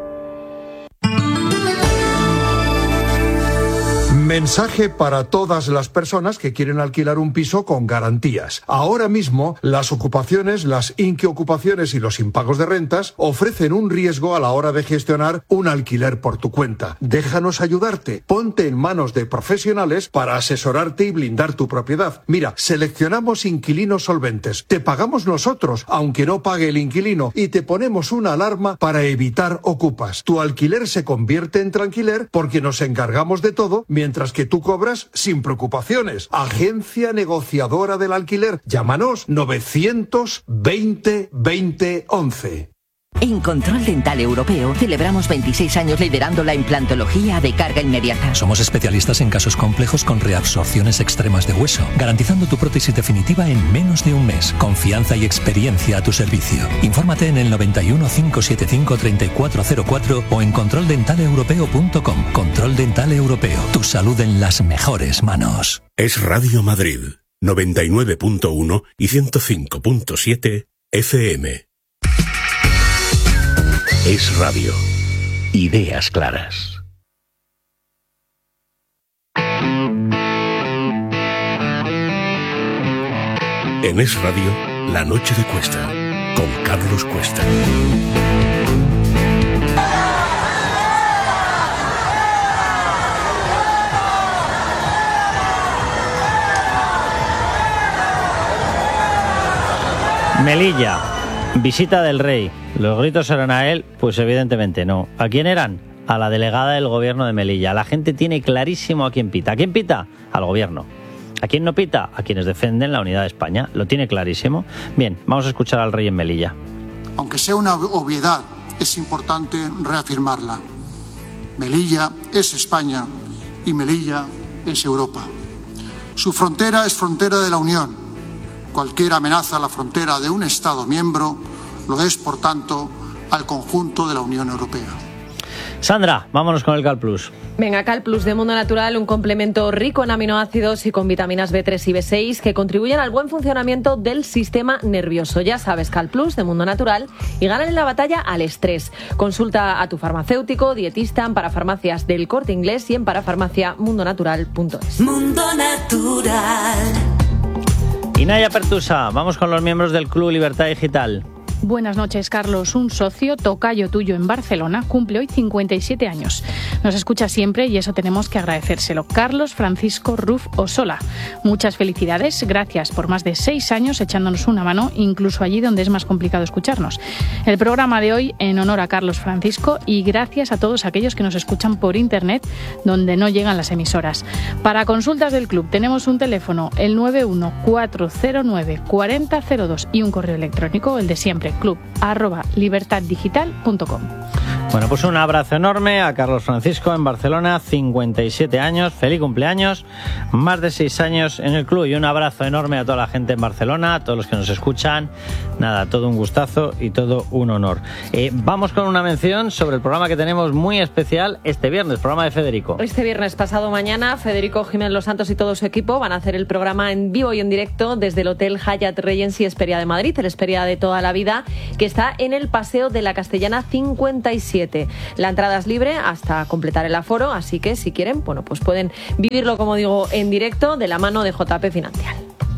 Mensaje para todas las personas que quieren alquilar un piso con garantías. Ahora mismo, las ocupaciones, las inquiocupaciones y los impagos de rentas ofrecen un riesgo a la hora de gestionar un alquiler por tu cuenta. Déjanos ayudarte. Ponte en manos de profesionales para asesorarte y blindar tu propiedad. Mira, seleccionamos inquilinos solventes. Te pagamos nosotros, aunque no pague el inquilino, y te ponemos una alarma para evitar ocupas. Tu alquiler se convierte en tranquiler porque nos encargamos de todo mientras que tú cobras sin preocupaciones. Agencia negociadora del alquiler. Llámanos novecientos veinte, veinte, once. En Control Dental Europeo celebramos veintiséis años liderando la implantología de carga inmediata. Somos especialistas en casos complejos con reabsorciones extremas de hueso, garantizando tu prótesis definitiva en menos de un mes. Confianza y experiencia a tu servicio. Infórmate en el noventa y uno, cinco setenta y cinco, treinta y cuatro cero cuatro o en control dental europeo punto com. Control Dental Europeo. Tu salud en las mejores manos. Es Radio Madrid, noventa y nueve punto uno y ciento cinco punto siete F M. Es Radio. Ideas claras. En Es Radio, La Noche de Cuesta, con Carlos Cuesta. Melilla, visita del rey. ¿Los gritos eran a él? Pues evidentemente no. ¿A quién eran? A la delegada del gobierno de Melilla. La gente tiene clarísimo a quién pita. ¿A quién pita? Al gobierno. ¿A quién no pita? A quienes defienden la unidad de España. ¿Lo tiene clarísimo? Bien, vamos a escuchar al rey en Melilla. Aunque sea una obviedad, es importante reafirmarla. Melilla es España y Melilla es Europa. Su frontera es frontera de la Unión. Cualquier amenaza a la frontera de un Estado miembro lo es, por tanto, al conjunto de la Unión Europea. Sandra, vámonos con el Cal Plus. Venga, Cal Plus de Mundo Natural, un complemento rico en aminoácidos y con vitaminas B tres y B seis que contribuyen al buen funcionamiento del sistema nervioso. Ya sabes, Cal Plus de Mundo Natural y ganan en la batalla al estrés. Consulta a tu farmacéutico, dietista en Parafarmacias del Corte Inglés y en parafarmacia mundo natural punto es. Mundo Natural. Inaya Pertusa, vamos con los miembros del Club Libertad Digital. Buenas noches, Carlos. Un socio, tocayo tuyo en Barcelona, cumple hoy cincuenta y siete años. Nos escucha siempre y eso tenemos que agradecérselo. Carlos Francisco Ruf Osola. Muchas felicidades. Gracias por más de seis años echándonos una mano, incluso allí donde es más complicado escucharnos. El programa de hoy en honor a Carlos Francisco y gracias a todos aquellos que nos escuchan por internet donde no llegan las emisoras. Para consultas del club tenemos un teléfono, el nueve uno cuatro cero nueve cuarenta cero dos y un correo electrónico, el de siempre, siempre, club arroba libertaddigital punto com. Bueno, pues un abrazo enorme a Carlos Francisco en Barcelona, cincuenta y siete años, feliz cumpleaños, más de seis años en el club, y un abrazo enorme a toda la gente en Barcelona, a todos los que nos escuchan. Nada, todo un gustazo y todo un honor. Eh, vamos con una mención sobre el programa que tenemos muy especial este viernes, programa de Federico. Este viernes pasado mañana, Federico Jiménez Los Santos y todo su equipo van a hacer el programa en vivo y en directo desde el Hotel Hyatt Regency Esperia de Madrid, el Esperia de toda la vida, que está en el Paseo de la Castellana cincuenta y siete. La entrada es libre hasta completar el aforo, así que si quieren, bueno, pues pueden vivirlo, como digo, en directo de la mano de J P Financial.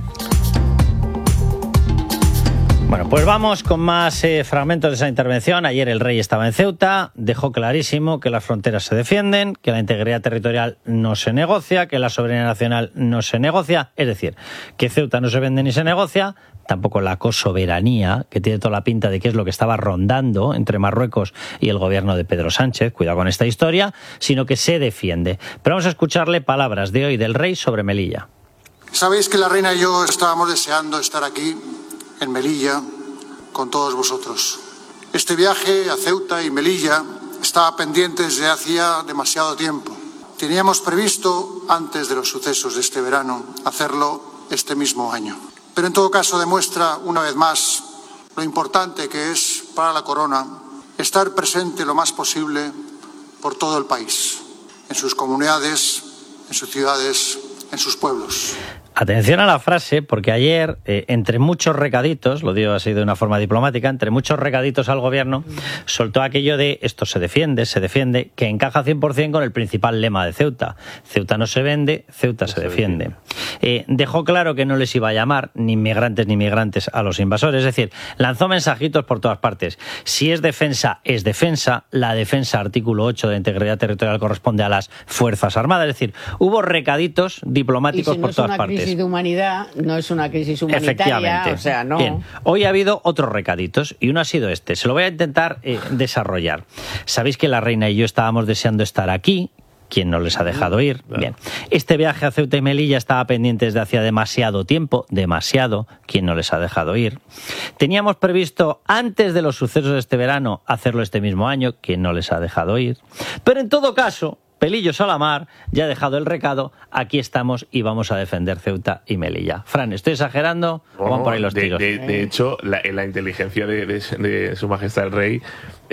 Bueno, pues vamos con más eh, fragmentos de esa intervención. Ayer el rey estaba en Ceuta, dejó clarísimo que las fronteras se defienden, que la integridad territorial no se negocia, que la soberanía nacional no se negocia, es decir, que Ceuta no se vende ni se negocia, tampoco la cosoberanía, que tiene toda la pinta de que es lo que estaba rondando entre Marruecos y el gobierno de Pedro Sánchez, cuidado con esta historia, sino que se defiende. Pero vamos a escucharle palabras de hoy del rey sobre Melilla. Sabéis que la reina y yo estábamos deseando estar aquí, en Melilla, con todos vosotros. Este viaje a Ceuta y Melilla estaba pendiente desde hacía demasiado tiempo. Teníamos previsto, antes de los sucesos de este verano, hacerlo este mismo año. Pero en todo caso demuestra una vez más lo importante que es para la corona estar presente lo más posible por todo el país, en sus comunidades, en sus ciudades, en sus pueblos. Atención a la frase, porque ayer, eh, entre muchos recaditos, lo digo así de una forma diplomática, entre muchos recaditos al gobierno, soltó aquello de esto se defiende, se defiende, que encaja cien por ciento con el principal lema de Ceuta. Ceuta no se vende, Ceuta se defiende. Eh, dejó claro que no les iba a llamar ni inmigrantes ni migrantes a los invasores, es decir, lanzó mensajitos por todas partes. Si es defensa, es defensa. La defensa, artículo ocho de integridad territorial, corresponde a las Fuerzas Armadas, es decir, hubo recaditos diplomáticos y si no por todas es una partes. Crisis de humanidad, no es una crisis humanitaria. Efectivamente. O sea, no. Bien, hoy ha habido otros recaditos y uno ha sido este. Se lo voy a intentar eh, desarrollar. Sabéis que la reina y yo estábamos deseando estar aquí. ¿Quién no les ha dejado ir? Bien. Este viaje a Ceuta y Melilla estaba pendiente desde hacía demasiado tiempo, demasiado. ¿Quién no les ha dejado ir? Teníamos previsto, antes de los sucesos de este verano, hacerlo este mismo año. ¿Quién no les ha dejado ir? Pero en todo caso, Pelillos a la mar, ya ha dejado el recado, aquí estamos y vamos a defender Ceuta y Melilla. Fran, ¿estoy exagerando no, o van por ahí los tiros? De, de, de hecho, la, en la inteligencia de, de, de Su Majestad el Rey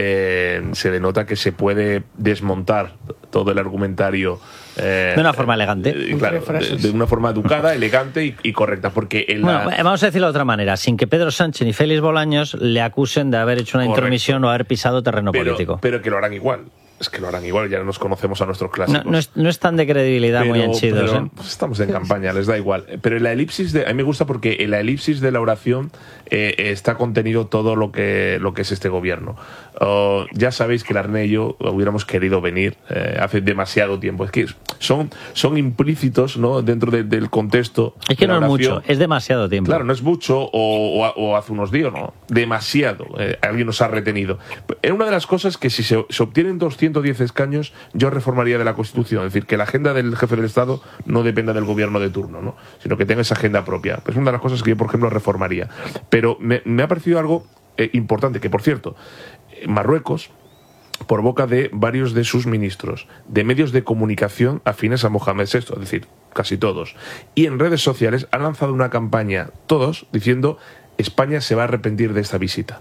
eh, se denota que se puede desmontar todo el argumentario eh, de una forma elegante. Eh, claro, de, de una forma educada, elegante y, y correcta. Porque en la... Bueno, vamos a decirlo de otra manera, sin que Pedro Sánchez ni Félix Bolaños le acusen de haber hecho una Correcto. intromisión o haber pisado terreno pero, político. Pero que lo harán igual. Es que lo harán igual, ya nos conocemos a nuestros clásicos. No, no, es, no es tan de credibilidad pero, muy henchidos. Pero, ¿eh? pues estamos en campaña, les da igual. Pero en la elipsis, de, a mí me gusta porque en la elipsis de la oración eh, está contenido todo lo que, lo que es este gobierno. Uh, ya sabéis que la reina y yo hubiéramos querido venir eh, hace demasiado tiempo. Es que son, son implícitos, ¿no?, dentro de, del contexto. Es que no es mucho, es demasiado tiempo. Claro, no es mucho o, o, o hace unos días, no. Demasiado. Eh, alguien nos ha retenido. Es una de las cosas que si se, se obtienen doscientos diez escaños, yo reformaría de la Constitución, es decir, que la agenda del jefe del Estado no dependa del gobierno de turno, ¿no?, sino que tenga esa agenda propia. Es una de las cosas que yo, por ejemplo, reformaría. Pero me, me ha parecido algo eh, importante, que por cierto, Marruecos, por boca de varios de sus ministros, de medios de comunicación afines a Mohamed sexto, es decir, casi todos, y en redes sociales han lanzado una campaña, todos, diciendo España se va a arrepentir de esta visita.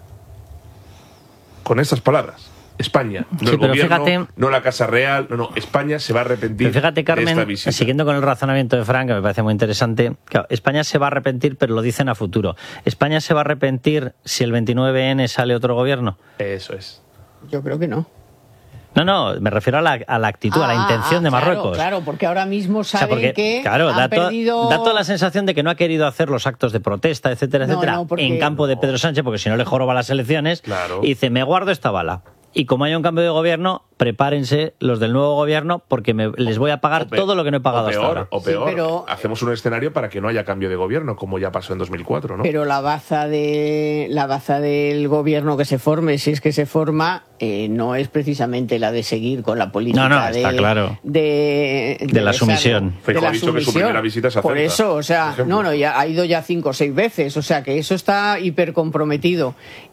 Con estas palabras. España, no sí, el pero gobierno, fíjate, no la Casa Real, no, no, España se va a arrepentir pero fíjate, Carmen, de esta visita. Siguiendo con el razonamiento de Frank, que me parece muy interesante, claro, España se va a arrepentir, pero lo dicen a futuro. ¿España se va a arrepentir si el veintinueve ene sale otro gobierno? Eso es. Yo creo que no. No, no, me refiero a la, a la actitud, ah, a la intención ah, de Marruecos. Claro, claro, porque ahora mismo saben o sea, porque, que claro, han da, to, perdido... da toda la sensación de que no ha querido hacer los actos de protesta, etcétera, no, etcétera, no, porque... en campo de Pedro Sánchez, porque si no le joroba las elecciones, claro. Y dice, me guardo esta bala. Y como haya un cambio de gobierno, prepárense los del nuevo gobierno porque me, les voy a pagar peor, todo lo que no he pagado o peor, hasta ahora. O peor, sí, pero, hacemos un escenario para que no haya cambio de gobierno, como ya pasó en dos mil cuatro, ¿no? Pero la baza, de, la baza del gobierno que se forme, si es que se forma, eh, no es precisamente la de seguir con la política no, no, está de, claro. de, de, de la sumisión. Feijóo ha dicho que su primera visita es a Por Ceuta, eso, o sea, no, no, ya ha ido ya cinco o seis veces, o sea que eso está hiper comprometido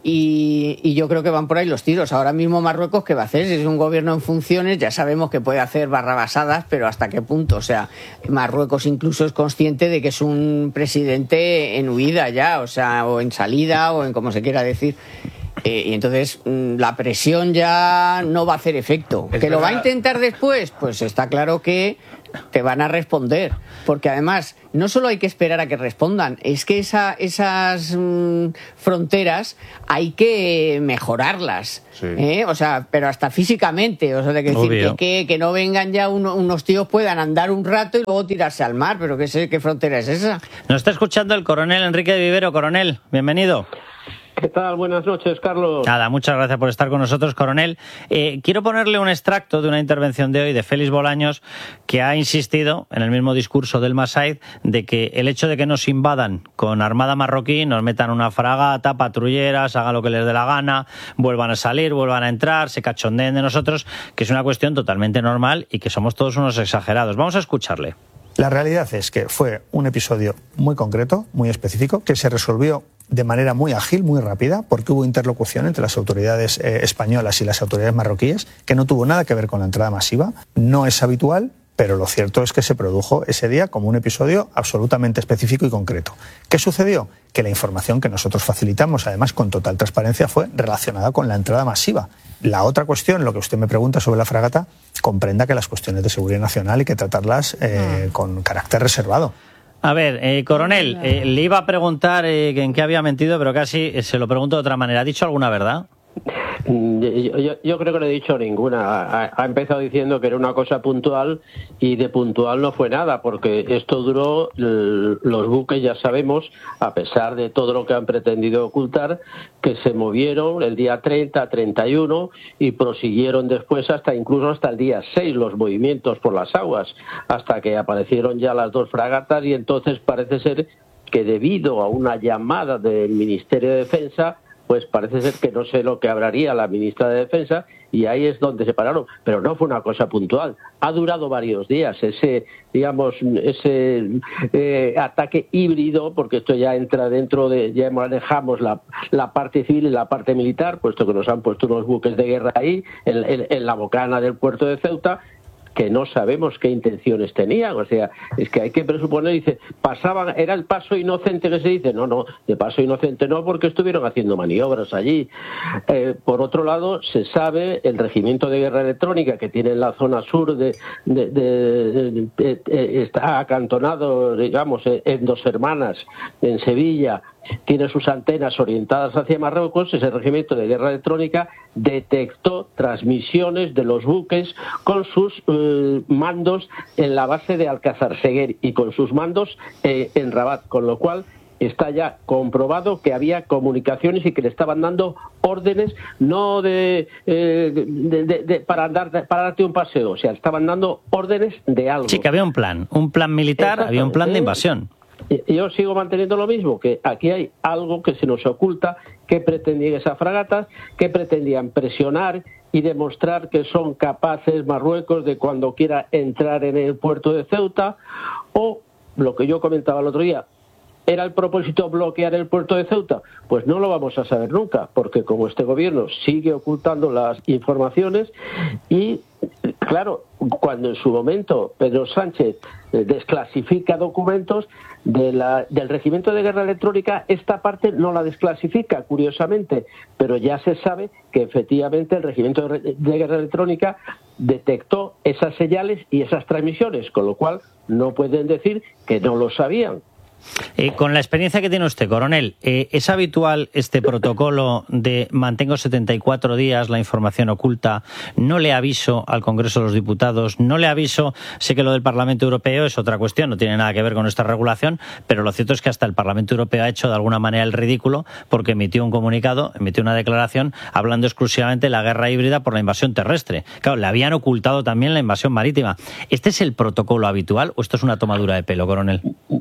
y, y yo creo que van por ahí los tiros. Ahora mismo Marruecos, ¿qué va a hacer? Si es un gobierno en funciones, ya sabemos que puede hacer barrabasadas, pero ¿hasta qué punto? O sea, Marruecos incluso es consciente de que es un presidente en huida ya, o sea, o en salida, o en como se quiera decir. Eh, y entonces la presión ya no va a hacer efecto. ¿Que lo va a intentar después? Pues está claro que te van a responder. Porque además, no solo hay que esperar a que respondan, es que esa, esas mmm, fronteras hay que mejorarlas. Sí. ¿eh? O sea, pero hasta físicamente. O sea, de que decir que, que, que no vengan ya uno, unos tíos puedan andar un rato y luego tirarse al mar. Pero ¿qué, sé, qué frontera es esa? Nos está escuchando el coronel Enrique de Vivero. Coronel, bienvenido. ¿Qué tal? Buenas noches, Carlos. Nada, muchas gracias por estar con nosotros, coronel. Eh, quiero ponerle un extracto de una intervención de hoy de Félix Bolaños, que ha insistido en el mismo discurso del Masaid de que el hecho de que nos invadan con armada marroquí, nos metan una fragata, patrulleras, hagan lo que les dé la gana, vuelvan a salir, vuelvan a entrar, se cachondeen de nosotros, que es una cuestión totalmente normal y que somos todos unos exagerados. Vamos a escucharle. La realidad es que fue un episodio muy concreto, muy específico, que se resolvió de manera muy ágil, muy rápida, porque hubo interlocución entre las autoridades eh, españolas y las autoridades marroquíes, que no tuvo nada que ver con la entrada masiva. No es habitual, pero lo cierto es que se produjo ese día como un episodio absolutamente específico y concreto. ¿Qué sucedió? Que la información que nosotros facilitamos, además con total transparencia, fue relacionada con la entrada masiva. La otra cuestión, lo que usted me pregunta sobre la fragata, comprenda que las cuestiones de seguridad nacional hay que tratarlas eh, con carácter reservado. A ver, eh, coronel, eh, le iba a preguntar eh, en qué había mentido, pero casi eh, se lo pregunto de otra manera. ¿Ha dicho alguna verdad? Yo, yo, yo creo que no he dicho ninguna. Ha, ha empezado diciendo que era una cosa puntual y de puntual no fue nada, porque esto duró, los buques ya sabemos, a pesar de todo lo que han pretendido ocultar, que se movieron el día treinta, treinta y uno y prosiguieron después hasta incluso hasta el día seis los movimientos por las aguas, hasta que aparecieron ya las dos fragatas y entonces parece ser que debido a una llamada del Ministerio de Defensa, pues parece ser que no sé lo que hablaría la ministra de Defensa y ahí es donde se pararon, pero no fue una cosa puntual. Ha durado varios días ese, digamos, ese eh, ataque híbrido, porque esto ya entra dentro de, ya manejamos la, la parte civil y la parte militar, puesto que nos han puesto unos buques de guerra ahí, en, en, en la bocana del puerto de Ceuta, que no sabemos qué intenciones tenían. O sea, es que hay que presuponer, dice, pasaban, era el paso inocente que se dice, no, no, de paso inocente no, porque estuvieron haciendo maniobras allí. Eh, por otro lado, se sabe, el regimiento de guerra electrónica que tiene en la zona sur de, de, de, de, de, de, de está acantonado, digamos, en Dos Hermanas, en Sevilla, tiene sus antenas orientadas hacia Marruecos. Ese regimiento de guerra electrónica detectó transmisiones de los buques con sus eh, mandos en la base de Alcázar Seguer y con sus mandos eh, en Rabat, con lo cual está ya comprobado que había comunicaciones y que le estaban dando órdenes, no de, eh, de, de, de para andar para darte un paseo, o sea, estaban dando órdenes de algo. Sí, que había un plan, un plan militar, había un plan de invasión. Yo sigo manteniendo lo mismo, que aquí hay algo que se nos oculta, que pretendían esas fragatas, que pretendían presionar y demostrar que son capaces Marruecos de cuando quiera entrar en el puerto de Ceuta, o lo que yo comentaba el otro día, ¿era el propósito bloquear el puerto de Ceuta? Pues no lo vamos a saber nunca, porque como este gobierno sigue ocultando las informaciones y, claro, cuando en su momento Pedro Sánchez desclasifica documentos de la, del regimiento de guerra electrónica, esta parte no la desclasifica, curiosamente, pero ya se sabe que efectivamente el regimiento de, de guerra electrónica detectó esas señales y esas transmisiones, con lo cual no pueden decir que no lo sabían. Eh, con la experiencia que tiene usted, coronel, eh, ¿es habitual este protocolo de mantengo setenta y cuatro días la información oculta, no le aviso al Congreso de los Diputados, no le aviso, sé que lo del Parlamento Europeo es otra cuestión, no tiene nada que ver con nuestra regulación, pero lo cierto es que hasta el Parlamento Europeo ha hecho de alguna manera el ridículo porque emitió un comunicado, emitió una declaración hablando exclusivamente de la guerra híbrida por la invasión terrestre. Claro, le habían ocultado también la invasión marítima. ¿Este es el protocolo habitual o esto es una tomadura de pelo, coronel?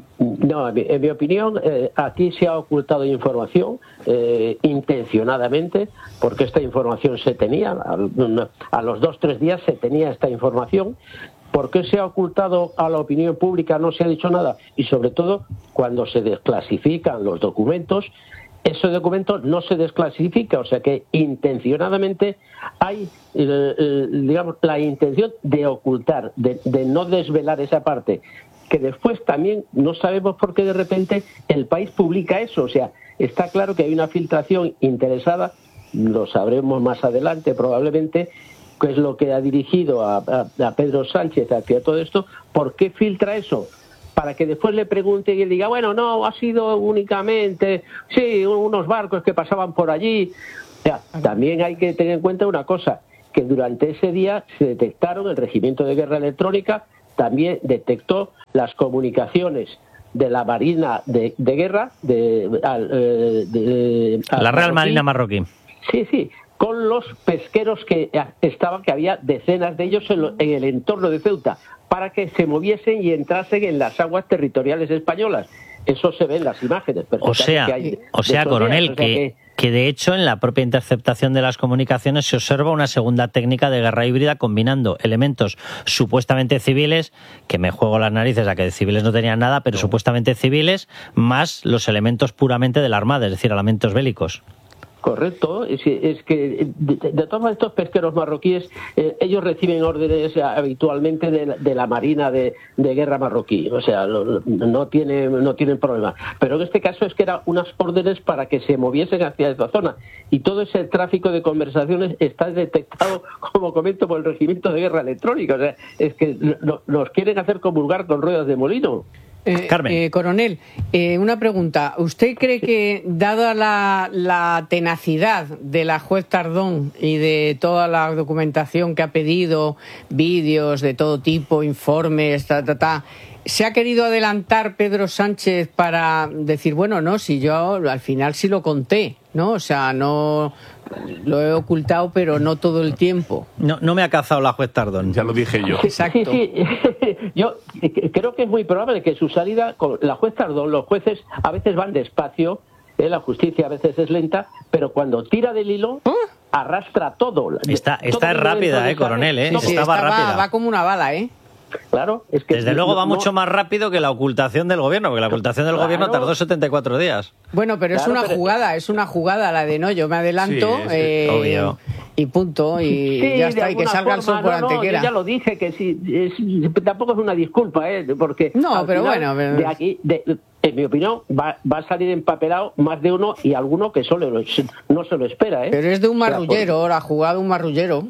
No, en mi opinión, eh, aquí se ha ocultado información eh, intencionadamente, porque esta información se tenía, a, a los dos, tres días se tenía esta información. ¿Por qué se ha ocultado a la opinión pública? No se ha dicho nada. Y sobre todo, cuando se desclasifican los documentos, ese documento no se desclasifica, o sea que intencionadamente hay, eh, eh, digamos, la intención de ocultar, de, de no desvelar esa parte, que después también no sabemos por qué de repente el país publica eso, o sea, está claro que hay una filtración interesada, lo sabremos más adelante probablemente, que es lo que ha dirigido a, a, a Pedro Sánchez hacia todo esto. ¿Por qué filtra eso? Para que después le pregunte y él diga, bueno, no, ha sido únicamente, sí, unos barcos que pasaban por allí. O sea, también hay que tener en cuenta una cosa, que durante ese día se detectaron, el Regimiento de Guerra Electrónica también detectó las comunicaciones de la Marina de, de Guerra, de, de, de, de la Real Marina marroquí. Sí, sí, con los pesqueros que estaban, que había decenas de ellos en, lo, en el entorno de Ceuta, para que se moviesen y entrasen en las aguas territoriales españolas. Eso se ve en las imágenes. O sea, que hay o sea coronel, o sea que, que, que de hecho en la propia interceptación de las comunicaciones se observa una segunda técnica de guerra híbrida combinando elementos supuestamente civiles, que me juego las narices a que de civiles no tenían nada, pero no. supuestamente civiles, más los elementos puramente de la Armada, es decir, elementos bélicos. Correcto, es, es que de, de todos estos pesqueros marroquíes, eh, ellos reciben órdenes habitualmente de la, de la Marina de, de Guerra marroquí, o sea, lo, no, tiene, no tienen problema. Pero en este caso es que eran unas órdenes para que se moviesen hacia esta zona. Y todo ese tráfico de conversaciones está detectado, como comento, por el Regimiento de Guerra Electrónica. O sea, es que no, nos quieren hacer comulgar con ruedas de molino. Eh, Carmen. Eh, coronel, eh, una pregunta. ¿Usted cree que, dada la, la tenacidad de la juez Tardón y de toda la documentación que ha pedido, vídeos de todo tipo, informes, ta, ta, ta, se ha querido adelantar Pedro Sánchez para decir, bueno, no, si yo al final sí lo conté, ¿no? O sea, no lo he ocultado, pero no todo el tiempo. No, no me ha cazado la juez Tardón, ya lo dije yo. Exacto. Sí, sí. Yo creo que es muy probable que su salida con la juez Tardón, los jueces a veces van despacio, ¿eh? La justicia a veces es lenta, pero cuando tira del hilo, ¿eh? arrastra todo. Está, está es rápida, eh, coronel, eh. Sí, Estaba está, rápida. Va, va como una bala, eh. Claro, es que desde luego no, va no, mucho más rápido que la ocultación del gobierno, porque la ocultación del claro. gobierno tardó setenta y cuatro días. Bueno, pero claro, es una pero... jugada, es una jugada la de no, yo me adelanto sí, eh, obvio. y punto, y sí, ya está, y que salga forma, el sol por no, antequera. No, ya lo dije, que sí, es, tampoco es una disculpa, ¿eh? Porque no, pero final, bueno, pero... de aquí, de, en mi opinión, va, va a salir empapelado más de uno y alguno que solo no se lo espera, ¿eh? Pero es de un marrullero, ahora jugado un marrullero.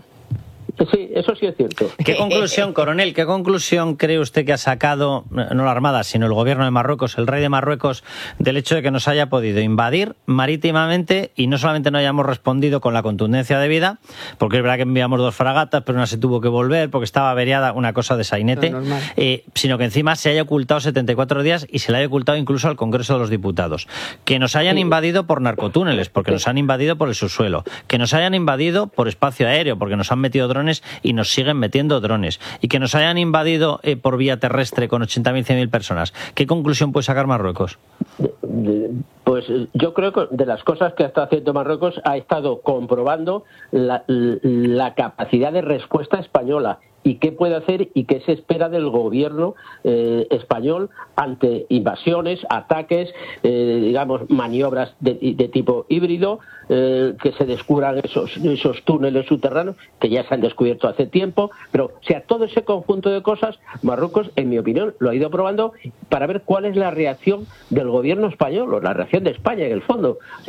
Sí, eso sí es cierto. ¿Qué conclusión, coronel, qué conclusión cree usted que ha sacado, no la Armada, sino el gobierno de Marruecos, el rey de Marruecos, del hecho de que nos haya podido invadir marítimamente y no solamente no hayamos respondido con la contundencia debida, porque es verdad que enviamos dos fragatas, pero una se tuvo que volver porque estaba averiada, una cosa de sainete, no, eh, sino que encima se haya ocultado setenta y cuatro días y se le haya ocultado incluso al Congreso de los Diputados. Que nos hayan sí. invadido por narcotúneles, porque sí. nos han invadido por el subsuelo. Que nos hayan invadido por espacio aéreo, porque nos han metido drones y nos siguen metiendo drones, y que nos hayan invadido eh, por vía terrestre con ochenta mil, cien mil personas. ¿Qué conclusión puede sacar Marruecos? Pues yo creo que de las cosas que está haciendo Marruecos ha estado comprobando la, la capacidad de respuesta española y qué puede hacer y qué se espera del gobierno eh, español ante invasiones, ataques, eh, digamos, maniobras de, de tipo híbrido, eh, que se descubran esos, esos túneles subterráneos que ya se han descubierto hace tiempo, pero o sea, todo ese conjunto de cosas, Marruecos, en mi opinión, lo ha ido probando para ver cuál es la reacción del gobierno español o la reacción de España en el fondo. O sea,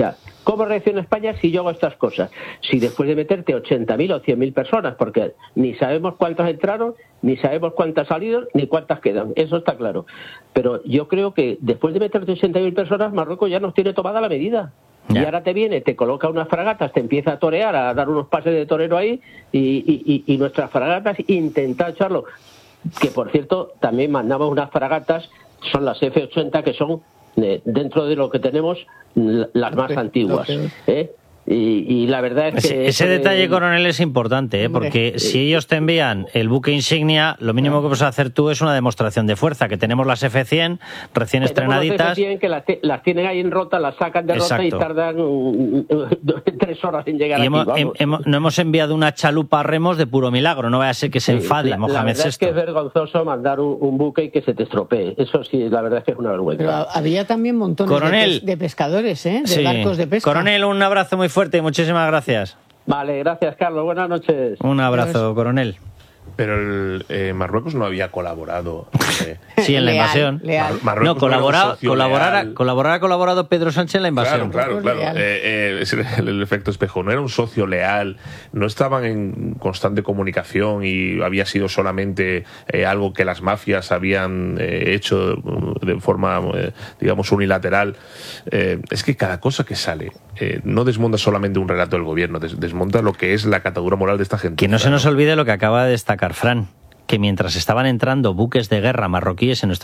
¿Cómo reacciona España si yo hago estas cosas? Si después de meterte ochenta mil o cien mil personas, porque ni sabemos cuántas entraron, ni sabemos cuántas salieron, ni cuántas quedan, eso está claro. Pero yo creo que después de meterte ochenta mil personas, Marruecos ya nos tiene tomada la medida. Ya. Y ahora te viene, te coloca unas fragatas, te empieza a torear, a dar unos pases de torero ahí, y, y, y, y nuestras fragatas intenta echarlo. Que por cierto, también mandamos unas fragatas, son las F ochenta, que son, eh, dentro de lo que tenemos, las más antiguas, ¿eh? Y, y la verdad es que... Ese, ese detalle, coronel, es importante, ¿eh? Porque Hombre, si ellos te envían el buque insignia, lo mínimo que puedes hacer tú es una demostración de fuerza, que tenemos las F cien recién estrenaditas. Las F cien que las, las tienen ahí en rota, las sacan de rota. Exacto. Y tardan um, tres horas en llegar y aquí. Hemos, hemos, no hemos enviado una chalupa a remos de puro milagro, no vaya a ser que se sí, enfade la, Mohamed La verdad sexto. Es que es vergonzoso mandar un, un buque y que se te estropee. Eso sí, la verdad es que es una vergüenza. Pero había también montones coronel, de, de pescadores, ¿eh? De sí. barcos de pesca. Coronel, un abrazo muy fuerte y muchísimas gracias. Gracias. Vale, gracias, Carlos. Buenas noches. Un abrazo, coronel. Pero el, eh, Marruecos no había colaborado. Eh. Sí, en la leal, invasión. Leal. Mar no, colaborar, colaborar, colaborar ha colaborado Pedro Sánchez en la invasión. Claro, claro, claro. Eh, eh, es el, el efecto espejo. No era un socio leal, no estaban en constante comunicación y había sido solamente eh, algo que las mafias habían eh, hecho de forma, eh, digamos, unilateral. Eh, es que cada cosa que sale eh, no desmonta solamente un relato del gobierno, des, desmonta lo que es la catadura moral de esta gente. Que no se nos olvide lo que acaba de destacar Fran, que mientras estaban entrando buques de guerra marroquíes en nuestra